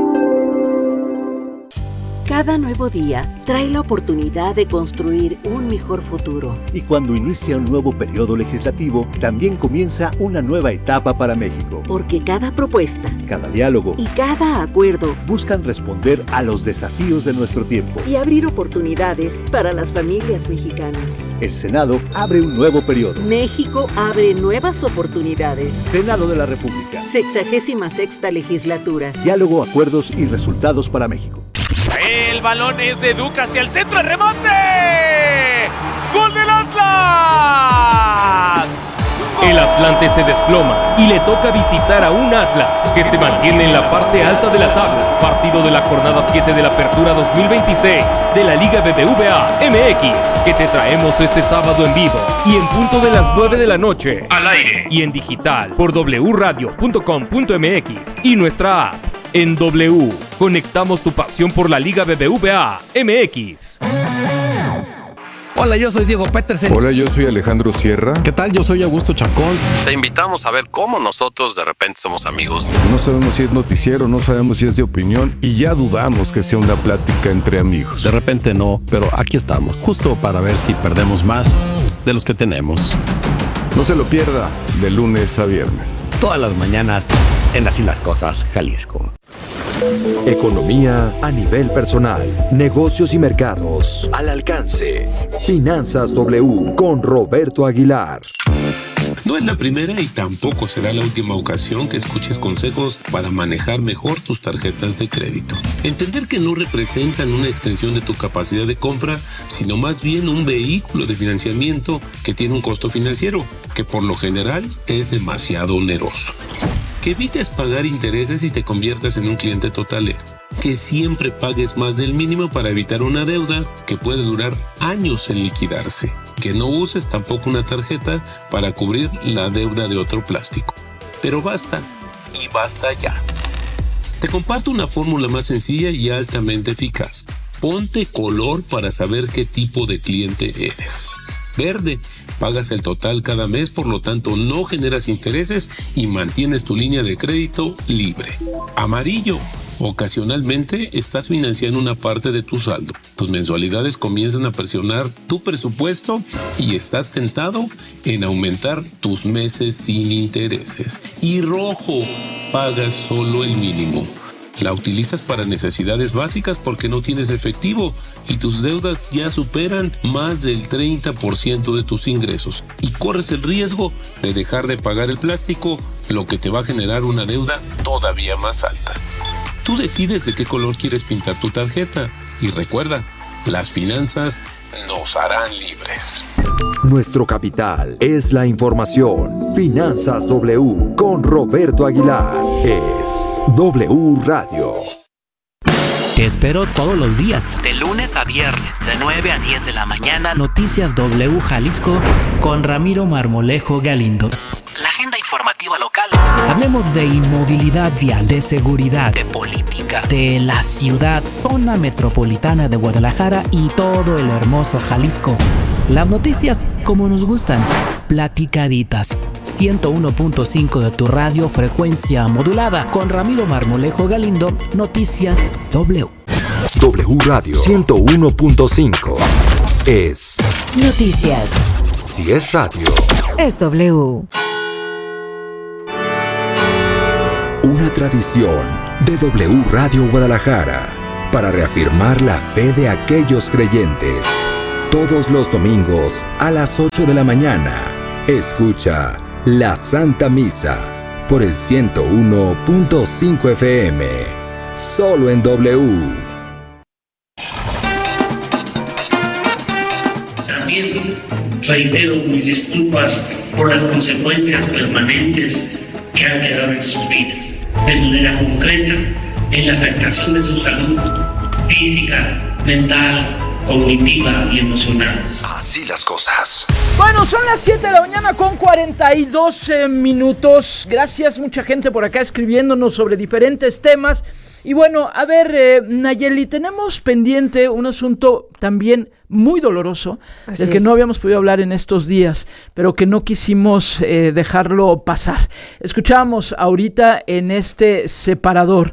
Cada nuevo día trae la oportunidad de construir un mejor futuro. Y cuando inicia un nuevo periodo legislativo, también comienza una nueva etapa para México. Porque cada propuesta, cada diálogo y cada acuerdo buscan responder a los desafíos de nuestro tiempo y abrir oportunidades para las familias mexicanas. El Senado abre un nuevo periodo. México abre nuevas oportunidades. Senado de la República. Sexagésima sexta legislatura. Diálogo, acuerdos y resultados para México. El balón es de Duca hacia el centro, el remate. ¡Gol del Atlas! El Atlante se desploma y le toca visitar a un Atlas que se mantiene en la parte alta de la tabla. Partido de la jornada siete de la Apertura dos mil veintiséis de la Liga B B V A M X, que te traemos este sábado en vivo y en punto de las nueve de la noche, al aire y en digital por w radio punto com punto m x y nuestra app. En W, conectamos tu pasión por la Liga B B V A M X. Hola, yo soy Diego Petersen. Hola, yo soy Alejandro Sierra. ¿Qué tal? Yo soy Augusto Chacón. Te invitamos a ver cómo nosotros de repente somos amigos. No sabemos si es noticiero, no sabemos si es de opinión y ya dudamos que sea una plática entre amigos. De repente no, pero aquí estamos, justo para ver si perdemos más de los que tenemos. No se lo pierda, de lunes a viernes. Todas las mañanas en Así las Cosas, Jalisco. Economía a nivel personal, negocios y mercados al alcance. Finanzas W con Roberto Aguilar. No es la primera y tampoco será la última ocasión que escuches consejos para manejar mejor tus tarjetas de crédito. Entender que no representan una extensión de tu capacidad de compra, sino más bien un vehículo de financiamiento que tiene un costo financiero, que por lo general es demasiado oneroso. Que evites pagar intereses y te conviertas en un cliente totalero. Que siempre pagues más del mínimo para evitar una deuda que puede durar años en liquidarse. Que no uses tampoco una tarjeta para cubrir la deuda de otro plástico. Pero basta, y basta ya. Te comparto una fórmula más sencilla y altamente eficaz. Ponte color para saber qué tipo de cliente eres. Verde. Pagas el total cada mes, por lo tanto no generas intereses y mantienes tu línea de crédito libre. Amarillo. Ocasionalmente estás financiando una parte de tu saldo. Tus mensualidades comienzan a presionar tu presupuesto y estás tentado en aumentar tus meses sin intereses. Y rojo. Pagas solo el mínimo. La utilizas para necesidades básicas porque no tienes efectivo y tus deudas ya superan más del treinta por ciento de tus ingresos y corres el riesgo de dejar de pagar el plástico, lo que te va a generar una deuda todavía más alta. Tú decides de qué color quieres pintar tu tarjeta. Y recuerda, las finanzas nos harán libres. Nuestro capital es la información. Finanzas W con Roberto Aguilar. Es W Radio. Te espero todos los días, de lunes a viernes, de nueve a diez de la mañana. Noticias W Jalisco con Ramiro Marmolejo Galindo. La agenda informativa local. Hablemos de inmovilidad vial, de seguridad, de política, de la ciudad, zona metropolitana de Guadalajara y todo el hermoso Jalisco. Las noticias como nos gustan, platicaditas. ciento uno punto cinco de tu radio, frecuencia modulada. Con Ramiro Marmolejo Galindo, Noticias W. W Radio ciento uno punto cinco es Noticias. Si es radio, Es W. una tradición de W Radio Guadalajara para reafirmar la fe de aquellos creyentes. Todos los domingos a las ocho de la mañana, escucha la Santa Misa por el ciento uno punto cinco F M, solo en W. También reitero mis disculpas por las consecuencias permanentes que han quedado en sus vidas, de manera concreta en la afectación de su salud física, mental, cognitiva y emocional. Así las cosas. Bueno, son las siete de la mañana con cuarenta y dos eh, minutos. Gracias, mucha gente por acá escribiéndonos sobre diferentes temas. Y bueno, a ver, eh, Nayeli, tenemos pendiente un asunto también muy doloroso, Así del que es. no habíamos podido hablar en estos días, pero que no quisimos eh, dejarlo pasar. Escuchábamos ahorita en este separador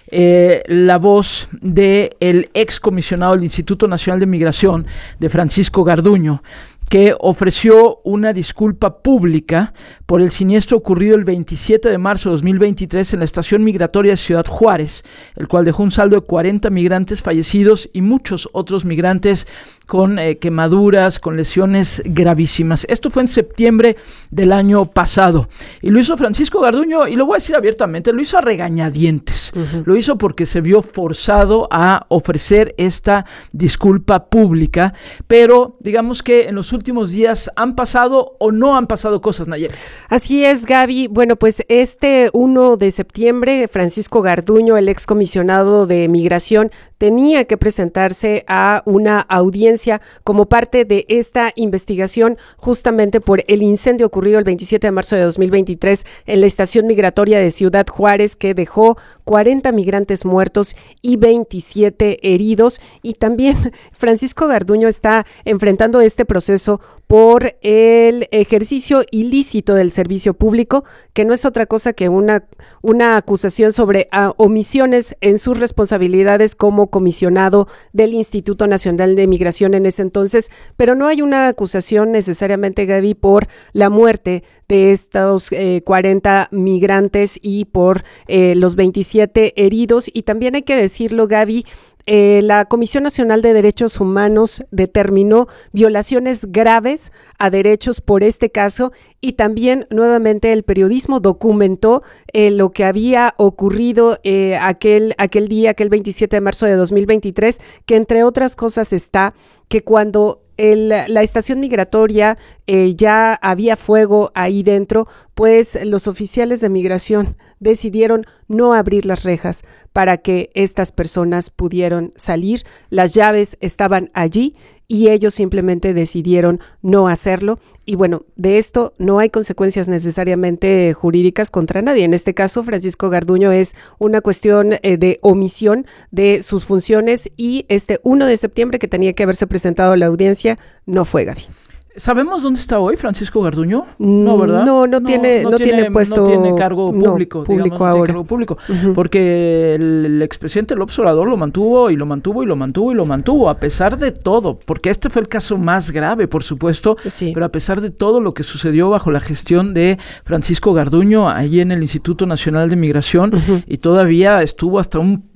Eh, la voz del ex comisionado del Instituto Nacional de Migración, de Francisco Garduño, que ofreció una disculpa pública por el siniestro ocurrido el veintisiete de marzo de dos mil veintitrés en la estación migratoria de Ciudad Juárez, el cual dejó un saldo de cuarenta migrantes fallecidos y muchos otros migrantes con eh, quemaduras, con lesiones gravísimas. Esto fue en septiembre del año pasado y lo hizo Francisco Garduño, y lo voy a decir abiertamente, lo hizo a regañadientes. Uh-huh. Lo hizo porque se vio forzado a ofrecer esta disculpa pública, pero digamos que en los últimos días han pasado o no han pasado cosas, Nayeli. Así es, Gaby. Bueno, pues este primero de septiembre, Francisco Garduño, el excomisionado de Migración, tenía que presentarse a una audiencia como parte de esta investigación justamente por el incendio ocurrido el veintisiete de marzo de dos mil veintitrés en la estación migratoria de Ciudad Juárez, que dejó cuarenta migrantes muertos y veintisiete heridos. Y también Francisco Garduño está enfrentando este proceso por el ejercicio ilícito del servicio público, que no es otra cosa que una, una acusación sobre uh, omisiones en sus responsabilidades como comisionado del Instituto Nacional de Migración en ese entonces, pero no hay una acusación necesariamente, Gaby, por la muerte de estos eh, cuarenta migrantes y por eh, los veintisiete heridos. Y también hay que decirlo, Gaby, Eh, la Comisión Nacional de Derechos Humanos determinó violaciones graves a derechos por este caso, y también nuevamente el periodismo documentó eh, lo que había ocurrido eh, aquel, aquel día, aquel veintisiete de marzo de dos mil veintitrés, que entre otras cosas está que cuando el, la estación migratoria eh, ya había fuego ahí dentro, pues los oficiales de migración decidieron no abrir las rejas para que estas personas pudieran salir. Las llaves estaban allí y ellos simplemente decidieron no hacerlo. Y bueno, de esto no hay consecuencias necesariamente jurídicas contra nadie. En este caso, Francisco Garduño es una cuestión eh, de omisión de sus funciones, y este primero de septiembre, que tenía que haberse presentado a la audiencia, no fue, Gaby. ¿Sabemos dónde está hoy Francisco Garduño? No, ¿verdad? No, no, no tiene, no, no tiene, tiene puesto, no tiene cargo público, no, público digamos, no ahora. Tiene cargo público, uh-huh. Porque el, el expresidente López Obrador lo mantuvo y lo mantuvo y lo mantuvo y lo mantuvo a pesar de todo, porque este fue el caso más grave, por supuesto, sí. Pero a pesar de todo lo que sucedió bajo la gestión de Francisco Garduño ahí en el Instituto Nacional de Migración, uh-huh. Y todavía estuvo hasta un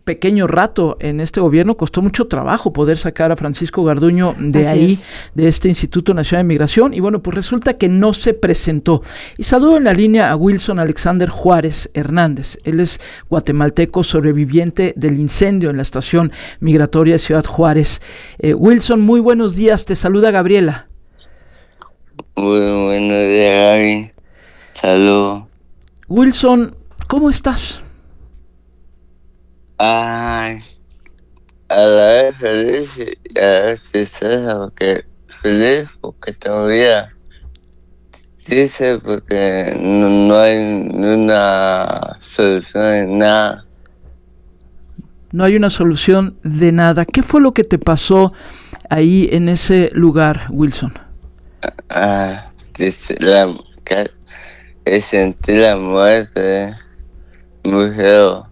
pequeño rato en este gobierno, costó mucho trabajo poder sacar a Francisco Garduño de Así ahí, es. de este Instituto Nacional de Migración, y bueno, pues resulta que no se presentó. Y saludo en la línea a Wilson Alexander Juárez Hernández. Él es guatemalteco sobreviviente del incendio en la estación migratoria de Ciudad Juárez. Eh, Wilson, muy buenos días, te saluda Gabriela. Muy buenos días, Gaby. Saludos. Wilson, ¿cómo estás? Ay, a la vez feliz y a la vez tristeza, porque feliz porque tengo vida. Triste porque no, no hay una solución de nada. No hay una solución de nada. ¿Qué fue lo que te pasó ahí en ese lugar, Wilson? Ah, la, que, sentí la muerte muy feo.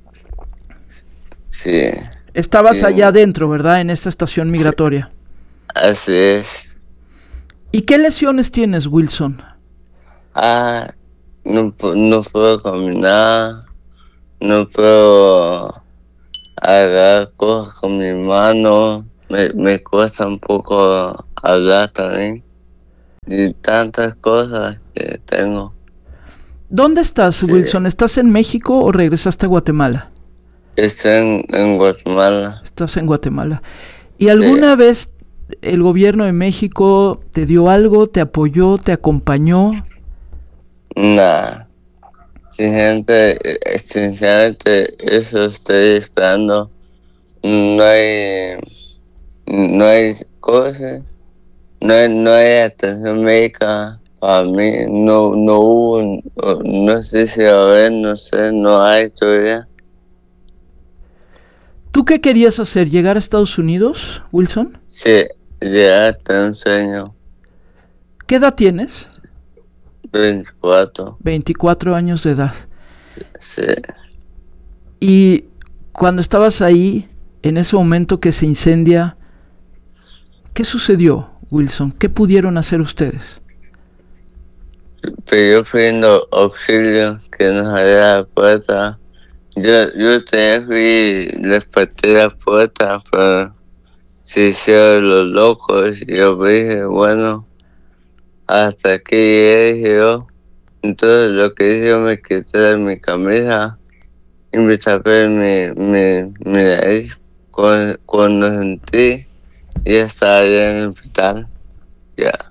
Sí. Estabas sí. allá adentro, ¿verdad? En esta estación migratoria. Sí. Así es. ¿Y qué lesiones tienes, Wilson? Ah, no, no puedo caminar, no puedo agarrar cosas con mi mano, me, me cuesta un poco hablar también, y tantas cosas que tengo. ¿Dónde estás, sí. Wilson? ¿Estás en México o regresaste a Guatemala? Estoy en, en Guatemala. Estás en Guatemala. ¿Y alguna sí. vez el gobierno de México te dio algo, te apoyó, te acompañó? Nah. Sinceramente, sinceramente, eso estoy esperando. No hay, no hay cosas, no hay, no hay atención médica para mí. No, no hubo, no, no sé si va a haber, no sé, no hay todavía. ¿Tú qué querías hacer? ¿Llegar a Estados Unidos, Wilson? Sí, llegar a un sueño. ¿Qué edad tienes? veinticuatro. veinticuatro años de edad. Sí, sí. Y cuando estabas ahí, en ese momento que se incendia, ¿qué sucedió, Wilson? ¿Qué pudieron hacer ustedes? Pero yo pidiendo auxilio, que nos abriera la puerta. Yo, yo te fui y les partí la puerta, pero se hicieron los locos. Y yo dije, bueno, hasta aquí llegué, dije yo. Entonces lo que hice, yo me quité mi camisa y me tapé mi, mi, mi nariz. Cuando, cuando sentí, ya estaba ya en el hospital. Ya.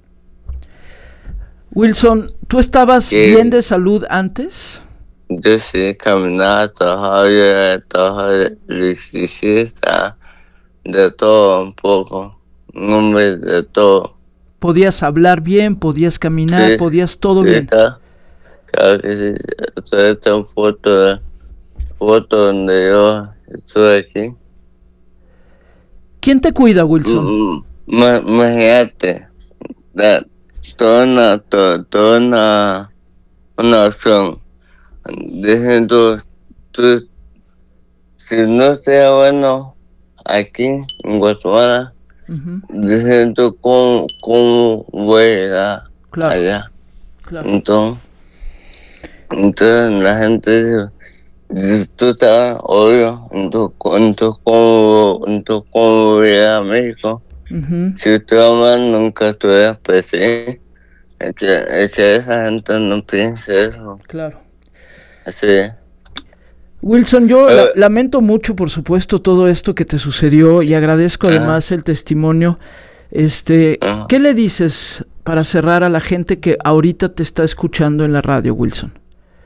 Wilson, ¿tú estabas ¿Qué? bien de salud antes? Yo sí, caminaba, trabajaba, yo era trabajador electricista, de todo un poco, un hombre de todo. ¿Podías hablar bien, podías caminar, sí, podías todo sí, bien? Claro, claro que sí, todavía tengo foto, foto donde yo estuve aquí. ¿Quién te cuida, Wilson? Imagínate, toda una, toda, toda una, una opción. Dicen tú, tú, si no estés bueno aquí en Guatemala, uh-huh. dicen tú cómo, cómo voy a llegar claro. allá. Claro. Entonces, entonces la gente dice, tú estás obvio, entonces cómo, entonces cómo voy a llegar a México. Uh-huh. Si tú amas, nunca estuvieras presente. Es que, es que esa gente no piensa eso. Claro. Sí. Wilson, yo uh, la, lamento mucho, por supuesto, todo esto que te sucedió y agradezco uh, además el testimonio. Este, uh, ¿qué le dices para cerrar a la gente que ahorita te está escuchando en la radio, Wilson?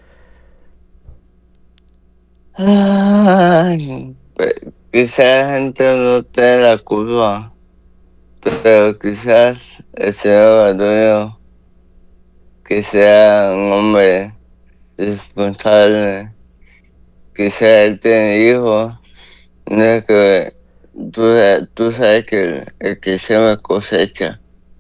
Ay, quizás la gente no tenga la culpa, pero quizás el señor Garduño, que sea un hombre responsable, que sea él tiene hijos, no es que tú, tú sabes que el, el que siembra cosecha.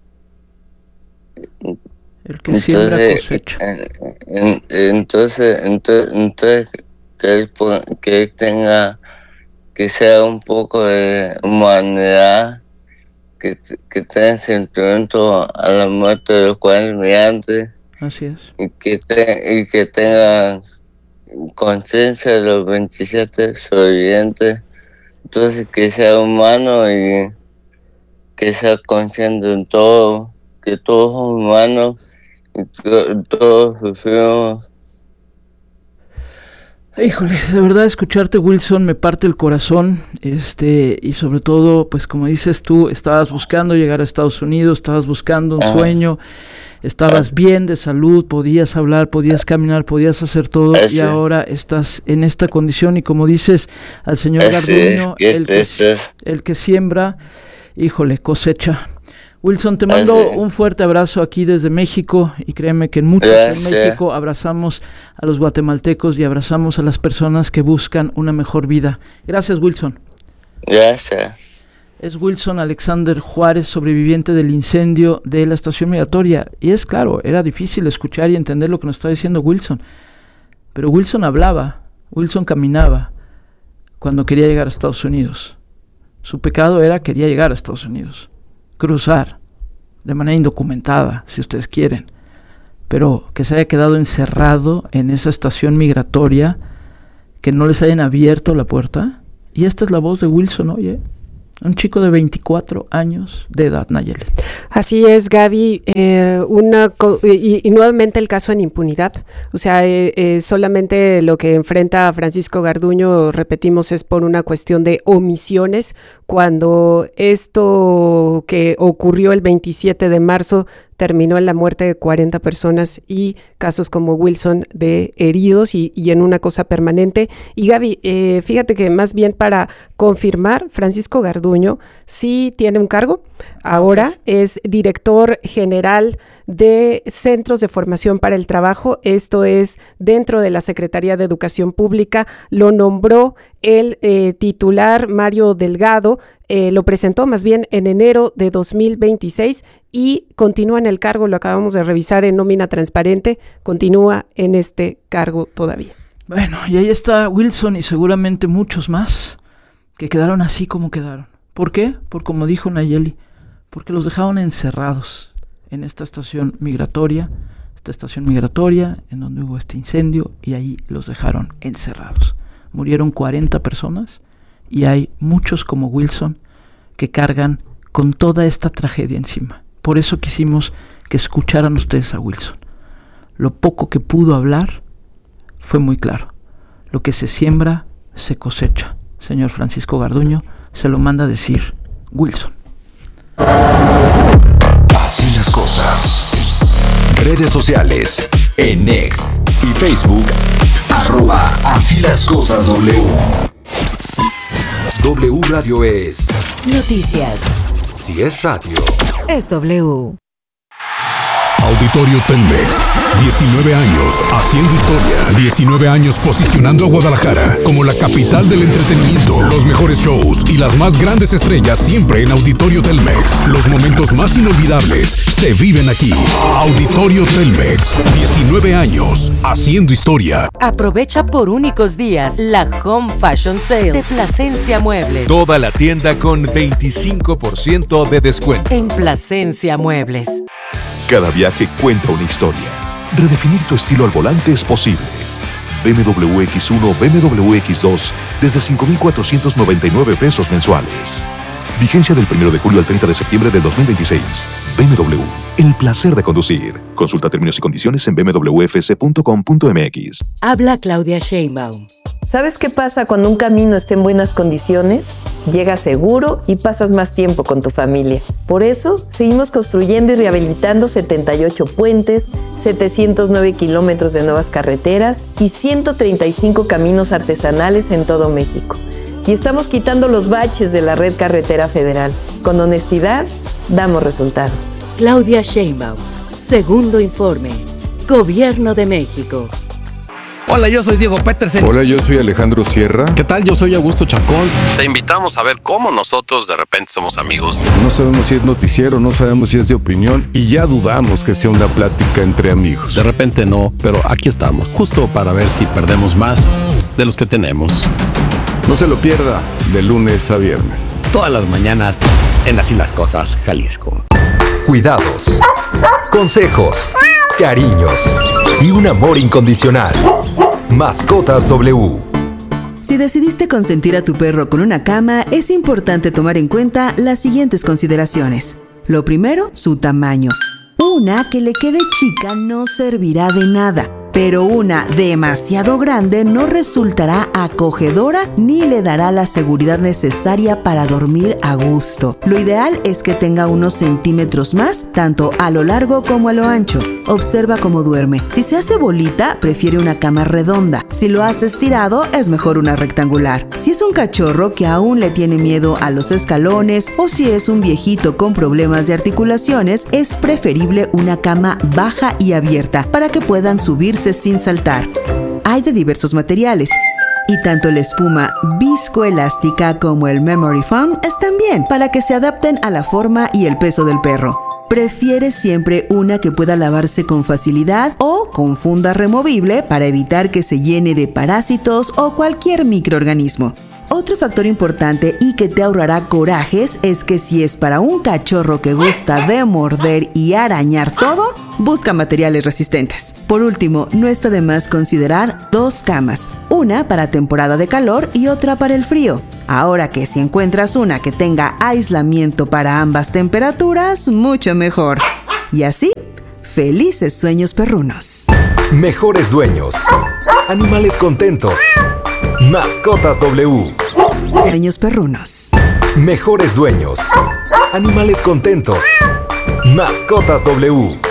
El que siembra cosecha. En, en, entonces, entonces, entonces que, él, que él tenga, que sea un poco de humanidad, que, que tenga sentimiento a la muerte de los cuales migrantes. Así es. Y que, te, y que tenga conciencia de los veintisiete sobrevivientes. Entonces que sea humano y que sea consciente en todo, que todos somos humanos y to- todos sufrimos. Híjole, de verdad escucharte, Wilson, me parte el corazón, este, y sobre todo, pues como dices tú, estabas buscando llegar a Estados Unidos, estabas buscando un Ajá. sueño, estabas bien de salud, podías hablar, podías caminar, podías hacer todo, Así. y ahora estás en esta condición, y como dices al señor Así Garduño, es, qué el que, tristeza. el que siembra, híjole, cosecha. Wilson, te mando Así. un fuerte abrazo aquí desde México, y créeme que muchos Gracias. en México abrazamos a los guatemaltecos y abrazamos a las personas que buscan una mejor vida. Gracias, Wilson. Gracias. Es Wilson Alexander Juárez, sobreviviente del incendio de la estación migratoria. Y es claro, era difícil escuchar y entender lo que nos está diciendo Wilson. Pero Wilson hablaba, Wilson caminaba cuando quería llegar a Estados Unidos. Su pecado era quería llegar a Estados Unidos. Cruzar de manera indocumentada, si ustedes quieren, pero que se haya quedado encerrado en esa estación migratoria, que no les hayan abierto la puerta. Y esta es la voz de Wilson, oye, un chico de veinticuatro años de edad, Nayeli. Así es, Gaby, eh, una co- y, y nuevamente el caso en impunidad, o sea, eh, eh, solamente lo que enfrenta a Francisco Garduño, repetimos, es por una cuestión de omisiones, cuando esto que ocurrió el veintisiete de marzo terminó en la muerte de cuarenta personas y casos como Wilson de heridos y, y en una cosa permanente. Y Gaby, eh, fíjate que más bien para confirmar, Francisco Garduño sí tiene un cargo, ahora es director general de Centros de Formación para el Trabajo, esto es dentro de la Secretaría de Educación Pública, lo nombró el eh, titular Mario Delgado, eh, lo presentó más bien en enero de dos mil veintiséis y continúa en el cargo, lo acabamos de revisar en nómina transparente, continúa en este cargo todavía. Bueno, y ahí está Wilson y seguramente muchos más que quedaron así como quedaron. ¿Por qué? Por como dijo Nayeli, porque los dejaron encerrados en esta estación migratoria, esta estación migratoria en donde hubo este incendio, y ahí los dejaron encerrados. Murieron cuarenta personas y hay muchos como Wilson que cargan con toda esta tragedia encima. Por eso quisimos que escucharan ustedes a Wilson. Lo poco que pudo hablar fue muy claro. Lo que se siembra, se cosecha. Señor Francisco Garduño, se lo manda a decir Wilson. Así las cosas. Redes sociales. En X y Facebook. Arroba Así las cosas W. W Radio es Noticias. Si es radio. Es W. Auditorio Telmex, diecinueve años haciendo historia, diecinueve años posicionando a Guadalajara como la capital del entretenimiento, los mejores shows y las más grandes estrellas siempre en Auditorio Telmex. Los momentos más inolvidables se viven aquí. Auditorio Telmex, diecinueve años haciendo historia. Aprovecha por únicos días la Home Fashion Sale de Plasencia Muebles. Toda la tienda con veinticinco por ciento de descuento. En Plasencia Muebles. Cada viaje cuenta una historia. Redefinir tu estilo al volante es posible. B M W X uno, B M W X dos desde cinco mil cuatrocientos noventa y nueve pesos mensuales. Vigencia del primero de julio al treinta de septiembre del dos mil veintiséis. B M W, el placer de conducir. Consulta términos y condiciones en b m w f c punto com punto m x. Habla Claudia Sheinbaum. ¿Sabes qué pasa cuando un camino está en buenas condiciones? Llegas seguro y pasas más tiempo con tu familia. Por eso, seguimos construyendo y rehabilitando setenta y ocho puentes, setecientos nueve kilómetros de nuevas carreteras y ciento treinta y cinco caminos artesanales en todo México. Y estamos quitando los baches de la red carretera federal. Con honestidad, damos resultados. Claudia Sheinbaum. Segundo informe. Gobierno de México. Hola, yo soy Diego Petersen. Hola, yo soy Alejandro Sierra. ¿Qué tal? Yo soy Augusto Chacón. Te invitamos a ver cómo nosotros de repente somos amigos. No sabemos si es noticiero, no sabemos si es de opinión y ya dudamos que sea una plática entre amigos. De repente no, pero aquí estamos, justo para ver si perdemos más de los que tenemos. No se lo pierda, de lunes a viernes. Todas las mañanas en Así las Cosas, Jalisco. Cuidados, consejos, cariños y un amor incondicional. Mascotas W. Si decidiste consentir a tu perro con una cama, es importante tomar en cuenta las siguientes consideraciones. Lo primero, su tamaño. Una que le quede chica no servirá de nada, pero una demasiado grande no resultará acogedora ni le dará la seguridad necesaria para dormir a gusto. Lo ideal es que tenga unos centímetros más, tanto a lo largo como a lo ancho. Observa cómo duerme. Si se hace bolita, prefiere una cama redonda. Si lo hace estirado, es mejor una rectangular. Si es un cachorro que aún le tiene miedo a los escalones o si es un viejito con problemas de articulaciones, es preferible una cama baja y abierta para que puedan subirse sin saltar. Hay de diversos materiales y tanto la espuma viscoelástica como el memory foam están bien para que se adapten a la forma y el peso del perro. Prefiere siempre una que pueda lavarse con facilidad o con funda removible para evitar que se llene de parásitos o cualquier microorganismo. Otro factor importante y que te ahorrará corajes es que si es para un cachorro que gusta de morder y arañar todo, busca materiales resistentes. Por último, no está de más considerar dos camas, una para temporada de calor y otra para el frío. Ahora que si encuentras una que tenga aislamiento para ambas temperaturas, mucho mejor. Y así, felices sueños perrunos. Mejores dueños. Animales contentos. Mascotas W. Sueños perrunos. Mejores dueños. Animales contentos. Mascotas W.